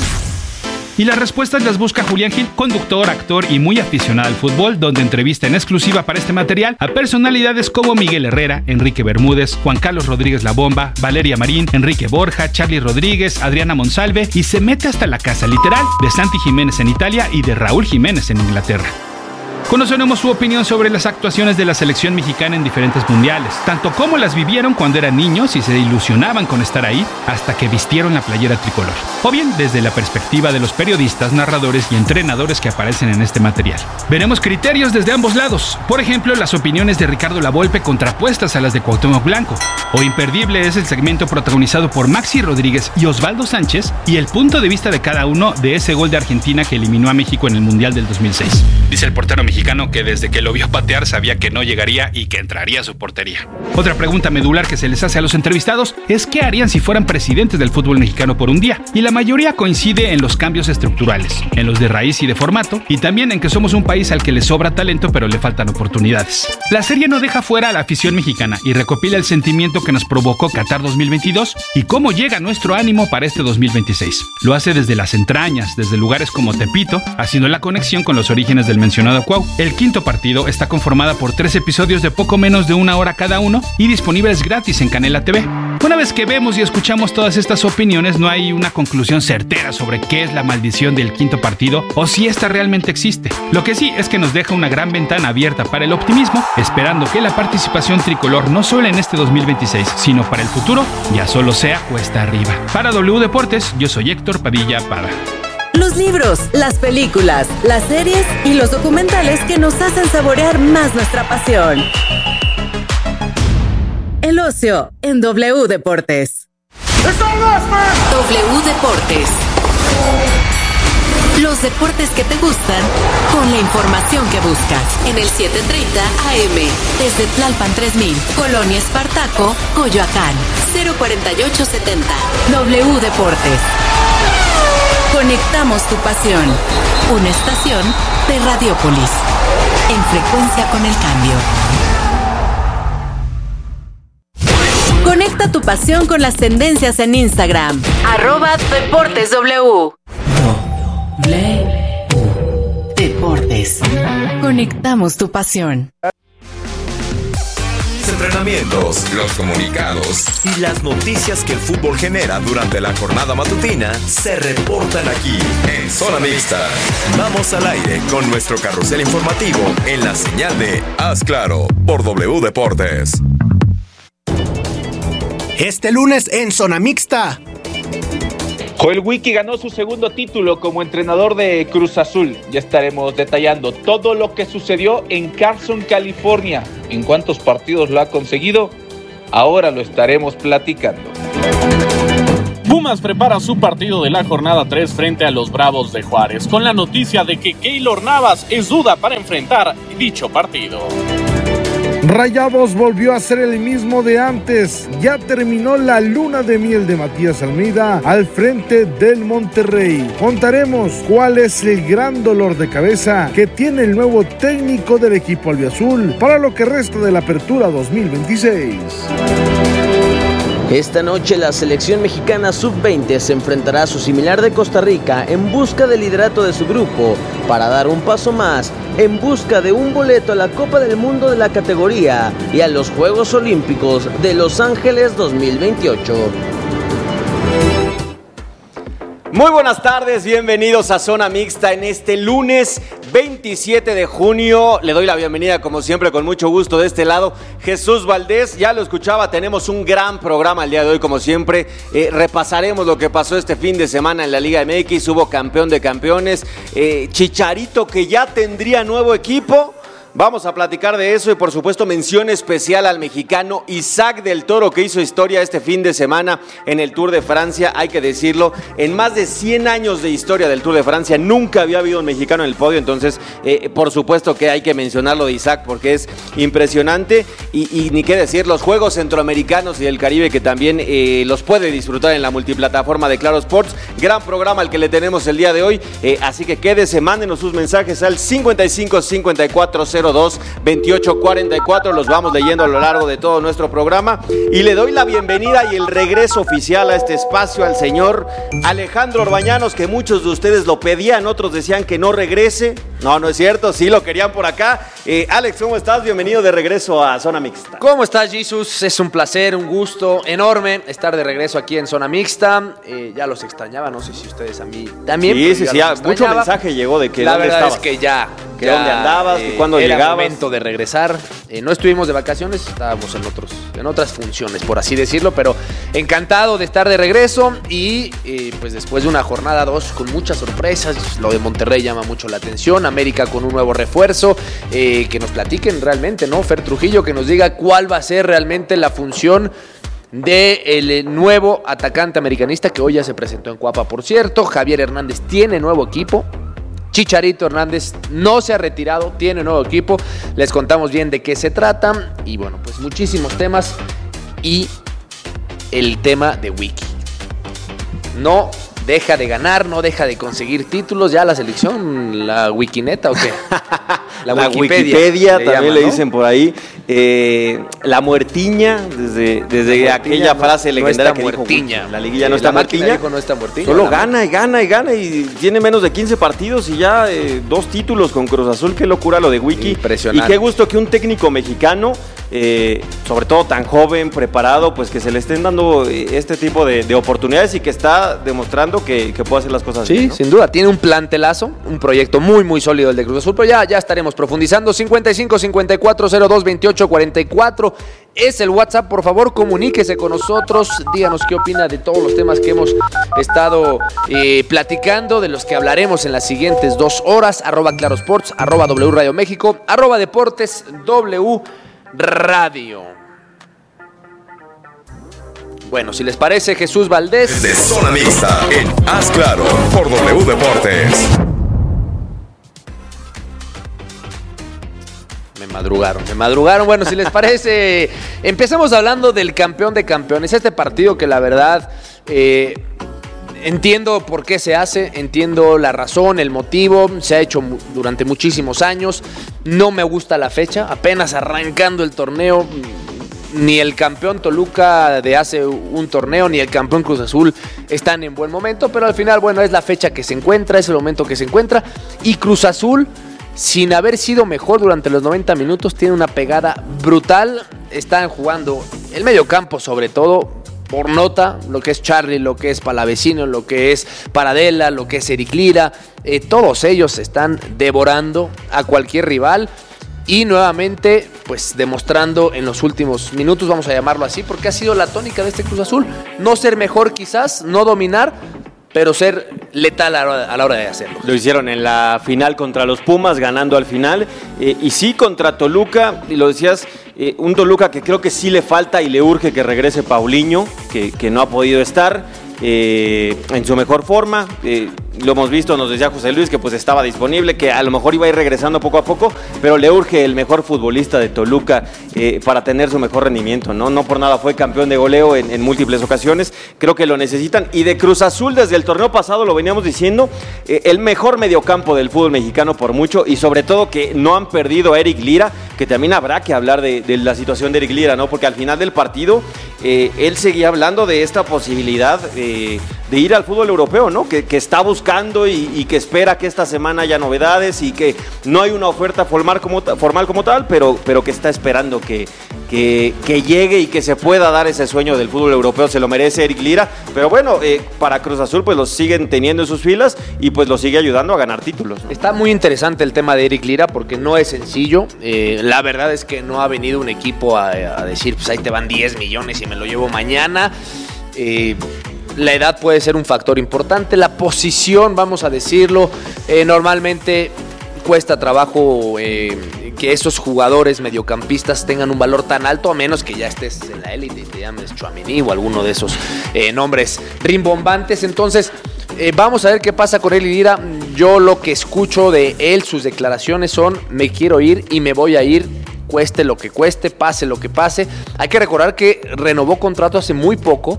Y las respuestas las busca Julián Gil, conductor, actor y muy aficionado al fútbol, donde entrevista en exclusiva para este material a personalidades como Miguel Herrera, Enrique Bermúdez, Juan Carlos Rodríguez La Bomba, Valeria Marín, Enrique Borja, Charly Rodríguez, Adriana Monsalve, y se mete hasta la casa literal de Santi Jiménez en Italia y de Raúl Jiménez en Inglaterra. Conoceremos su opinión sobre las actuaciones de la selección mexicana en diferentes mundiales, tanto como las vivieron cuando eran niños y se ilusionaban con estar ahí, hasta que vistieron la playera tricolor. O bien desde la perspectiva de los periodistas, narradores y entrenadores que aparecen en este material. Veremos criterios desde ambos lados, por ejemplo, las opiniones de Ricardo Lavolpe contrapuestas a las de Cuauhtémoc Blanco. O imperdible es el segmento protagonizado por Maxi Rodríguez y Osvaldo Sánchez y el punto de vista de cada uno de ese gol de Argentina que eliminó a México en el Mundial del 2006. Dice el portero mexicano que desde que lo vio patear sabía que no llegaría y que entraría a su portería. Otra pregunta medular que se les hace a los entrevistados es qué harían si fueran presidentes del fútbol mexicano por un día, y la mayoría coincide en los cambios estructurales, en los de raíz y de formato, y también en que somos un país al que le sobra talento pero le faltan oportunidades. La serie no deja fuera a la afición mexicana y recopila el sentimiento que nos provocó Qatar 2022 y cómo llega nuestro ánimo para este 2026. Lo hace desde las entrañas, desde lugares como Tepito, haciendo la conexión con los orígenes del mencionado Cuau. El Quinto Partido está conformada por 3 episodios de poco menos de 1 hora cada uno y disponibles gratis en Canela TV. Una vez que vemos y escuchamos todas estas opiniones, no hay una conclusión certera sobre qué es la maldición del Quinto Partido o si esta realmente existe. Lo que sí es que nos deja una gran ventana abierta para el optimismo, esperando que la participación tricolor no solo en este 2026, sino para el futuro, ya solo sea cuesta arriba. Para W Deportes, yo soy Héctor Padilla Pada. Los libros, las películas, las series y los documentales que nos hacen saborear más nuestra pasión. El ocio en W Deportes. W Deportes. Los deportes que te gustan con la información que buscas. En el 730 AM. Desde Tlalpan 3000, Colonia Espartaco, Coyoacán. 04870. W Deportes. Conectamos tu pasión. Una estación de Radiopolis. En frecuencia con el cambio. Conecta tu pasión con las tendencias en Instagram. @DeportesW. Deportes. Conectamos tu pasión. Los entrenamientos, los comunicados y las noticias que el fútbol genera durante la jornada matutina se reportan aquí en Zona Mixta. Vamos al aire con nuestro carrusel informativo en la señal de Haz Claro por W Deportes. Este lunes en Zona Mixta. Joel Wiki ganó su segundo título como entrenador de Cruz Azul. Ya estaremos detallando todo lo que sucedió en Carson, California. ¿En cuántos partidos lo ha conseguido? Ahora lo estaremos platicando. Pumas prepara su partido de la jornada 3 frente a los Bravos de Juárez, con la noticia de que Keylor Navas es duda para enfrentar dicho partido. Rayados volvió a ser el mismo de antes. Ya terminó la luna de miel de Matías Almeida al frente del Monterrey. Contaremos cuál es el gran dolor de cabeza que tiene el nuevo técnico del equipo albiazul para lo que resta de la apertura 2026. Esta noche la selección mexicana sub-20 se enfrentará a su similar de Costa Rica en busca del liderato de su grupo para dar un paso más en busca de un boleto a la Copa del Mundo de la categoría y a los Juegos Olímpicos de Los Ángeles 2028. Muy buenas tardes, bienvenidos a Zona Mixta en este lunes 27 de junio. Le doy la bienvenida como siempre con mucho gusto de este lado, Jesús Valdés. Ya lo escuchaba, tenemos un gran programa el día de hoy como siempre. Repasaremos lo que pasó este fin de semana en la Liga MX, hubo campeón de campeones, Chicharito que ya tendría nuevo equipo. Vamos a platicar de eso y por supuesto mención especial al mexicano Isaac del Toro que hizo historia este fin de semana en el Tour de Francia, hay que decirlo, en más de 100 años de historia del Tour de Francia nunca había habido un mexicano en el podio, entonces por supuesto que hay que mencionarlo de Isaac porque es impresionante y ni qué decir, los Juegos Centroamericanos y del Caribe que también los puede disfrutar en la multiplataforma de Claro Sports, gran programa al que le tenemos el día de hoy, así que quédese, mándenos sus mensajes al 55 54 02 28 44, los vamos leyendo a lo largo de todo nuestro programa y le doy la bienvenida y el regreso oficial a este espacio al señor Alejandro Orbañanos, que muchos de ustedes lo pedían, otros decían que no regrese, no es cierto, sí lo querían por acá. Alex, ¿cómo estás? Bienvenido de regreso a Zona Mixta. ¿Cómo estás, Jesus? Es un placer, un gusto enorme estar de regreso aquí en Zona Mixta, ya los extrañaba, no sé si ustedes a mí también. Sí, mucho mensaje llegó de que la dónde verdad estabas. es que ya dónde andabas, cuándo era llegabas. Momento de regresar. No estuvimos de vacaciones, estábamos en otras funciones, por así decirlo, pero encantado de estar de regreso y pues después de una jornada 2 con muchas sorpresas, lo de Monterrey llama mucho la atención, América con un nuevo refuerzo, que nos platiquen realmente, ¿no? Fer Trujillo, que nos diga cuál va a ser realmente la función del nuevo atacante americanista que hoy ya se presentó en Cuapa, por cierto. Javier Hernández tiene nuevo equipo. Chicharito Hernández no se ha retirado, tiene nuevo equipo. Les contamos bien de qué se trata. Y bueno, pues muchísimos temas. Y el tema de Wiki. No deja de ganar, no deja de conseguir títulos. Ya la selección, la Wikineta, ¿o qué? La Wikipedia también llaman, le dicen por ahí. La muertiña, desde aquella frase legendaria que dijo la liguilla no está muertiña. No está muertiña. Solo gana y tiene menos de 15 partidos y ya 2 títulos con Cruz Azul. Qué locura lo de Wiki. Impresionante. Y qué gusto que un técnico mexicano, sobre todo tan joven, preparado, pues que se le estén dando este tipo de oportunidades y que está demostrando que puede hacer las cosas bien, ¿no? Sin duda, tiene un plantelazo, un proyecto muy muy sólido el de Cruz Azul, pero ya estaremos profundizando. 55 54 02 28 44 es el WhatsApp, por favor comuníquese con nosotros, díganos qué opina de todos los temas que hemos estado platicando, de los que hablaremos en las siguientes 2 horas, @clarosports, @W Radio México, @Deportes W Radio. Bueno, si les parece, Jesús Valdés. De Zona Mixta en Haz Claro por W Deportes. Me madrugaron. Bueno, si les parece, empecemos hablando del campeón de campeones. Este partido que la verdad entiendo por qué se hace, entiendo la razón, el motivo, se ha hecho durante muchísimos años. No me gusta la fecha, apenas arrancando el torneo. Ni el campeón Toluca de hace un torneo, ni el campeón Cruz Azul están en buen momento, pero al final, bueno, es la fecha que se encuentra, es el momento que se encuentra. Y Cruz Azul, sin haber sido mejor durante los 90 minutos, tiene una pegada brutal. Están jugando el mediocampo sobre todo, por nota, lo que es Charly, lo que es Palavecino, lo que es Paradela, lo que es Eric Lira. Todos ellos están devorando a cualquier rival. Y nuevamente, pues demostrando en los últimos minutos, vamos a llamarlo así, porque ha sido la tónica de este Cruz Azul. No ser mejor quizás, no dominar, pero ser letal a la hora de hacerlo. Lo hicieron en la final contra los Pumas, ganando al final. Y sí, contra Toluca, y lo decías, un Toluca que creo que sí le falta y le urge que regrese Paulinho, que no ha podido estar en su mejor forma. Lo hemos visto, nos decía José Luis que pues estaba disponible, que a lo mejor iba a ir regresando poco a poco, pero le urge el mejor futbolista de Toluca para tener su mejor rendimiento, ¿no? No por nada fue campeón de goleo en múltiples ocasiones, creo que lo necesitan. Y de Cruz Azul, desde el torneo pasado lo veníamos diciendo, el mejor mediocampo del fútbol mexicano por mucho, y sobre todo que no han perdido a Eric Lira, que también habrá que hablar de la situación de Eric Lira, ¿no? Porque al final del partido él seguía hablando de esta posibilidad de ir al fútbol europeo, ¿no? Que está buscando y que espera que esta semana haya novedades y que no hay una oferta formal como tal, pero que está esperando que llegue y que se pueda dar ese sueño del fútbol europeo. Se lo merece Eric Lira, pero bueno, para Cruz Azul pues los siguen teniendo en sus filas y pues los sigue ayudando a ganar títulos, ¿no? Está muy interesante el tema de Eric Lira porque no es sencillo. La verdad es que no ha venido un equipo a decir, pues ahí te van 10 millones y me lo llevo mañana. La edad puede ser un factor importante, la posición, vamos a decirlo, normalmente cuesta trabajo que esos jugadores mediocampistas tengan un valor tan alto, a menos que ya estés en la élite y te llames Tchouaméni o alguno de esos nombres rimbombantes. Entonces, vamos a ver qué pasa con él y Lira. Yo lo que escucho de él, sus declaraciones son: me quiero ir y me voy a ir, cueste lo que cueste, pase lo que pase. Hay que recordar que renovó contrato hace muy poco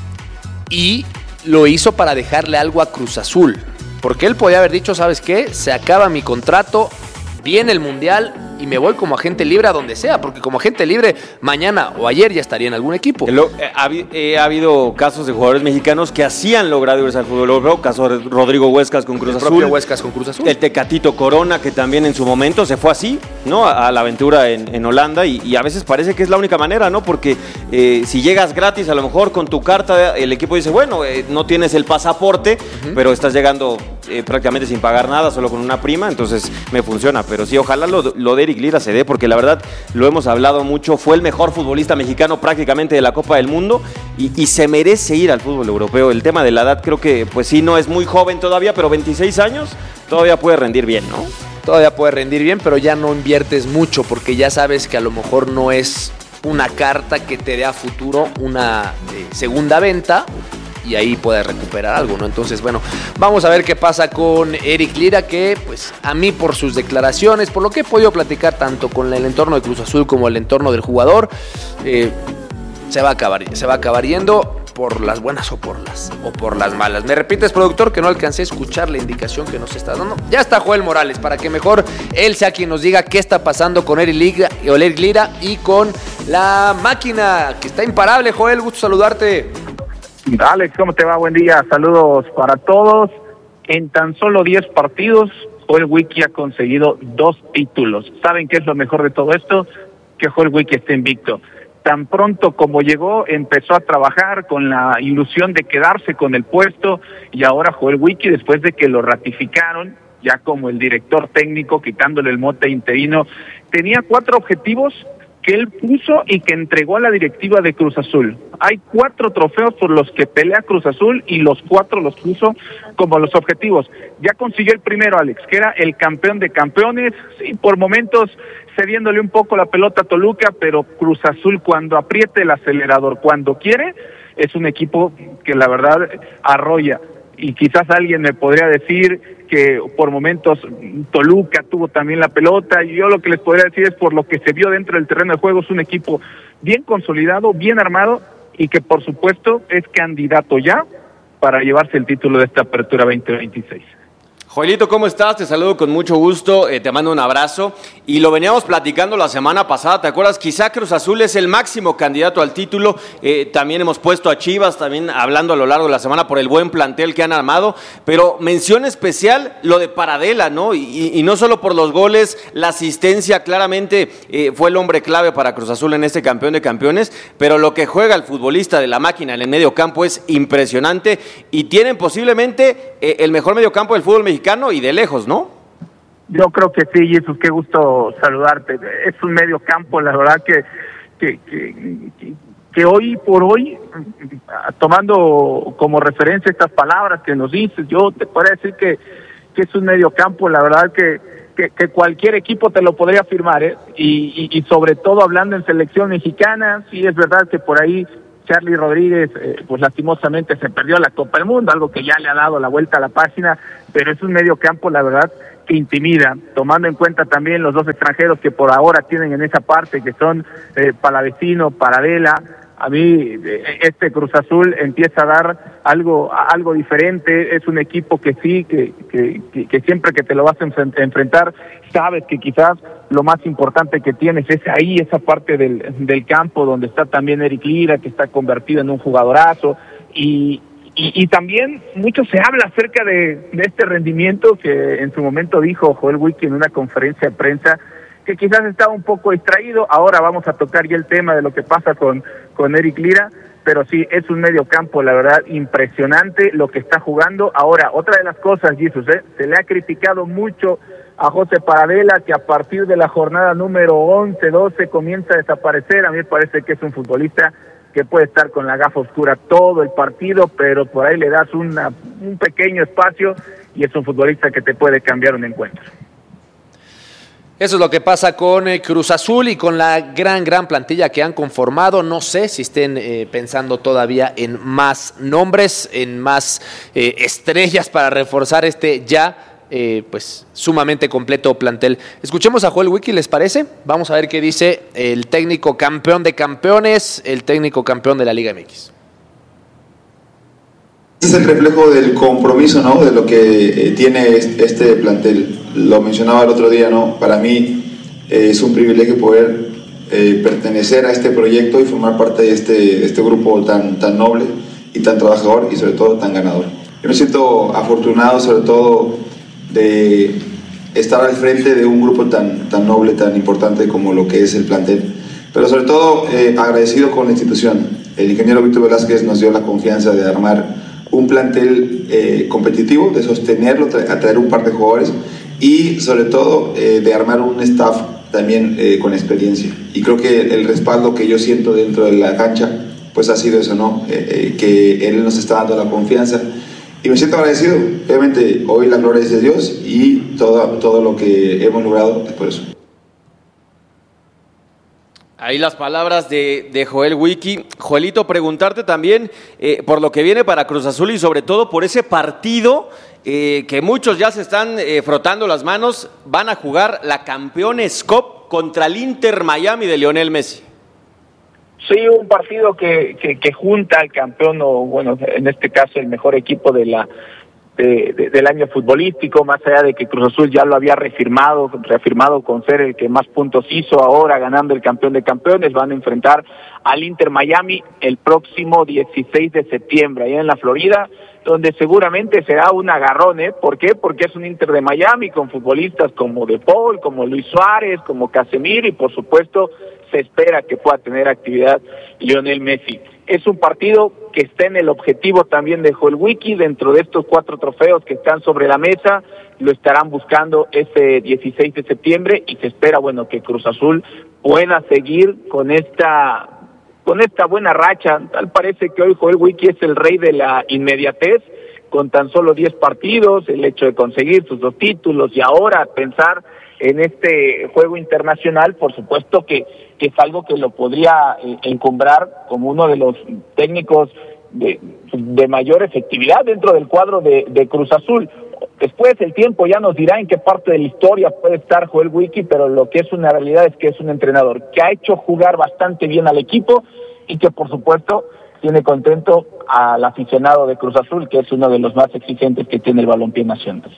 y lo hizo para dejarle algo a Cruz Azul, porque él podía haber dicho, ¿sabes qué? Se acaba mi contrato, viene el Mundial y me voy como agente libre a donde sea, porque como agente libre mañana o ayer ya estaría en algún equipo. Ha habido casos de jugadores mexicanos que así han logrado irse al fútbol europeo, caso de Rodrigo Huescas con Cruz Azul. El propio Huescas con Cruz Azul. El Tecatito Corona, que también en su momento se fue así, ¿no? A la aventura en Holanda, y a veces parece que es la única manera, ¿no? Porque si llegas gratis, a lo mejor con tu carta, el equipo dice, bueno, no tienes el pasaporte, pero estás llegando prácticamente sin pagar nada, solo con una prima, entonces me funciona. Pero sí, ojalá lo de Eric Lira se dé, porque la verdad, lo hemos hablado mucho, fue el mejor futbolista mexicano prácticamente de la Copa del Mundo y se merece ir al fútbol europeo. El tema de la edad creo que, pues sí, no es muy joven todavía, pero 26 años todavía puede rendir bien, ¿no? Todavía puede rendir bien, pero ya no inviertes mucho, porque ya sabes que a lo mejor no es una carta que te dé a futuro una segunda venta, y ahí puedes recuperar algo, ¿no? Entonces, bueno, vamos a ver qué pasa con Eric Lira, que pues a mí, por sus declaraciones, por lo que he podido platicar tanto con el entorno de Cruz Azul como el entorno del jugador, se va a acabar yendo por las buenas o por las malas. ¿Me repites, productor, que no alcancé a escuchar la indicación que nos está dando? Ya está Joel Morales, para que mejor él sea quien nos diga qué está pasando con Eric Lira y con la máquina, que está imparable. Joel, gusto saludarte. Alex, ¿cómo te va? Buen día, saludos para todos. En tan solo 10 partidos, Joel Wiki ha conseguido 2 títulos. ¿Saben qué es lo mejor de todo esto? Que Joel Wiki está invicto. Tan pronto como llegó, empezó a trabajar con la ilusión de quedarse con el puesto, y ahora Joel Wiki, después de que lo ratificaron ya como el director técnico, quitándole el mote interino, tenía 4 objetivos que él puso y que entregó a la directiva de Cruz Azul. Hay 4 trofeos por los que pelea Cruz Azul y los 4 los puso como los objetivos. Ya consiguió el primero, Alex, que era el campeón de campeones, sí, por momentos cediéndole un poco la pelota a Toluca, pero Cruz Azul, cuando apriete el acelerador, cuando quiere, es un equipo que la verdad arrolla. Y quizás alguien me podría decir que por momentos Toluca tuvo también la pelota, y yo lo que les podría decir es por lo que se vio dentro del terreno de juego, es un equipo bien consolidado, bien armado, y que por supuesto es candidato ya para llevarse el título de esta apertura 2026. Joelito, ¿cómo estás? Te saludo con mucho gusto, te mando un abrazo. Y lo veníamos platicando la semana pasada, ¿te acuerdas? Quizá Cruz Azul es el máximo candidato al título. También hemos puesto a Chivas, también hablando a lo largo de la semana por el buen plantel que han armado. Pero mención especial lo de Paradela, ¿no? Y no solo por los goles, la asistencia claramente fue el hombre clave para Cruz Azul en este campeón de campeones. Pero lo que juega el futbolista de la máquina en el medio campo es impresionante. Y tienen posiblemente el mejor medio campo del fútbol mexicano y de lejos, ¿no? Yo creo que sí, Jesús, qué gusto saludarte. Es un medio campo, la verdad que hoy por hoy, tomando como referencia estas palabras que nos dices, yo te podría decir que es un medio campo, la verdad que cualquier equipo te lo podría firmar, ¿eh? Y sobre todo hablando en selección mexicana, sí es verdad que por ahí Charly Rodríguez, pues lastimosamente se perdió la Copa del Mundo, algo que ya le ha dado la vuelta a la página, pero es un medio campo, la verdad, que intimida, tomando en cuenta también los dos extranjeros que por ahora tienen en esa parte, que son Palavecino, Paradela. A mí este Cruz Azul empieza a dar algo diferente, es un equipo que sí, que siempre que te lo vas a enfrentar, sabes que quizás lo más importante que tienes es ahí, esa parte del campo donde está también Eric Lira, que está convertido en un jugadorazo, y también mucho se habla acerca de este rendimiento que en su momento dijo Joel Wiki en una conferencia de prensa, que quizás estaba un poco distraído. Ahora vamos a tocar ya el tema de lo que pasa con Eric Lira, pero sí, es un medio campo, la verdad, impresionante lo que está jugando. Ahora, otra de las cosas, Jesús, se le ha criticado mucho a José Paradela, que a partir de la jornada número 11, 12 comienza a desaparecer. A mí me parece que es un futbolista que puede estar con la gafa oscura todo el partido, pero por ahí le das un pequeño espacio y es un futbolista que te puede cambiar un encuentro. Eso es lo que pasa con Cruz Azul y con la gran plantilla que han conformado. No sé si estén pensando todavía en más nombres, en más estrellas para reforzar este pues sumamente completo plantel. Escuchemos a Joel Wiki, ¿les parece? Vamos a ver qué dice el técnico campeón de campeones, el técnico campeón de la Liga MX. Este es el reflejo del compromiso, ¿no?, de lo que tiene este plantel. Lo mencionaba el otro día, ¿no? Para mí es un privilegio poder pertenecer a este proyecto y formar parte de este grupo tan noble y tan trabajador y sobre todo tan ganador. Yo me siento afortunado sobre todo de estar al frente de un grupo tan noble, tan importante como lo que es el plantel, pero sobre todo agradecido con la institución. El ingeniero Víctor Velázquez nos dio la confianza de armar un plantel competitivo, de sostenerlo, atraer un par de jugadores y sobre todo de armar un staff también con experiencia. Y creo que el respaldo que yo siento dentro de la cancha pues ha sido eso, ¿no? Que él nos está dando la confianza y me siento agradecido. Obviamente hoy la gloria es de Dios y todo lo que hemos logrado es por eso. Ahí las palabras de Joel Wiki. Joelito, preguntarte también por lo que viene para Cruz Azul y sobre todo por ese partido que muchos ya se están frotando las manos. Van a jugar la Campeones Cup contra el Inter Miami de Lionel Messi. Sí, un partido que junta al campeón, o bueno, en este caso el mejor equipo del año futbolístico, más allá de que Cruz Azul ya lo había reafirmado con ser el que más puntos hizo, ahora ganando el campeón de campeones. Van a enfrentar al Inter Miami el próximo 16 de septiembre, allá en la Florida, donde seguramente será un agarrón, ¿eh? ¿Por qué? Porque es un Inter de Miami con futbolistas como De Paul, como Luis Suárez, como Casemiro, y por supuesto se espera que pueda tener actividad Lionel Messi. Es un partido que está en el objetivo también de Joel Wiki, dentro de estos 4 trofeos que están sobre la mesa, lo estarán buscando ese 16 de septiembre y se espera, bueno, que Cruz Azul pueda seguir con esta buena racha. Tal parece que hoy Joel Wiki es el rey de la inmediatez, con tan solo 10 partidos, el hecho de conseguir sus 2 títulos y ahora pensar en este juego internacional, por supuesto que es algo que lo podría encumbrar como uno de los técnicos de mayor efectividad dentro del cuadro de Cruz Azul. Después el tiempo ya nos dirá en qué parte de la historia puede estar Joel Wiki, pero lo que es una realidad es que es un entrenador que ha hecho jugar bastante bien al equipo y que por supuesto tiene contento al aficionado de Cruz Azul, que es uno de los más exigentes que tiene el balompié nacional.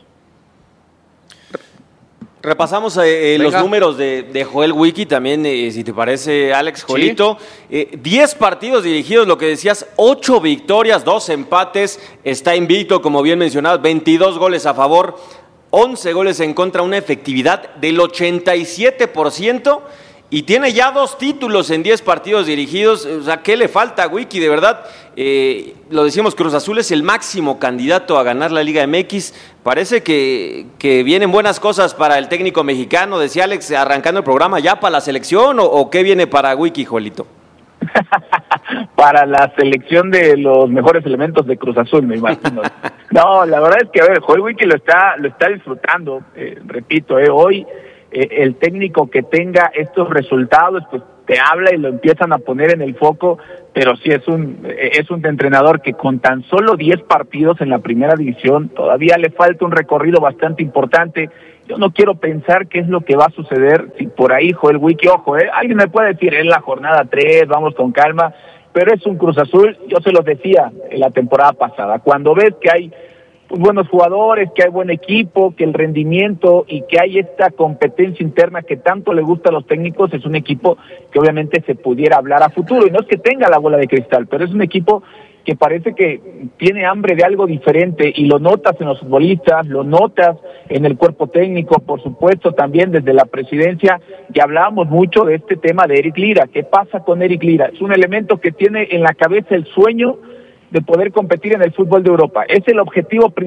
Repasamos los números de Joel Wiki también, si te parece, Alex, Jolito. Sí. 10 partidos dirigidos, lo que decías, 8 victorias, 2 empates, está invicto, como bien mencionado, 22 goles a favor, 11 goles en contra, una efectividad del 87%, y tiene ya 2 títulos en 10 partidos dirigidos. O sea, ¿qué le falta a Wiki? De verdad, lo decimos, Cruz Azul es el máximo candidato a ganar la Liga MX. Parece que vienen buenas cosas para el técnico mexicano. Decía Alex, arrancando el programa, ¿ya para la selección o qué viene para Wiki, Jolito? Para la selección de los mejores elementos de Cruz Azul, me imagino. No, la verdad es que, a ver, Joel Wiki lo está disfrutando, repito, hoy el técnico que tenga estos resultados, pues te habla y lo empiezan a poner en el foco, pero sí es un entrenador que con tan solo 10 partidos en la primera división todavía le falta un recorrido bastante importante. Yo no quiero pensar qué es lo que va a suceder si por ahí Joel Wiki, ojo, alguien me puede decir, es la jornada 3, vamos con calma, pero es un Cruz Azul, yo se los decía en la temporada pasada, cuando ves que hay buenos jugadores, que hay buen equipo, que el rendimiento y que hay esta competencia interna que tanto le gusta a los técnicos, es un equipo que obviamente se pudiera hablar a futuro, y no es que tenga la bola de cristal, pero es un equipo que parece que tiene hambre de algo diferente, y lo notas en los futbolistas, lo notas en el cuerpo técnico, por supuesto también desde la presidencia. Ya hablábamos mucho de este tema de Eric Lira. ¿Qué pasa con Eric Lira? Es un elemento que tiene en la cabeza el sueño de poder competir en el fútbol de Europa. Es el objetivo principal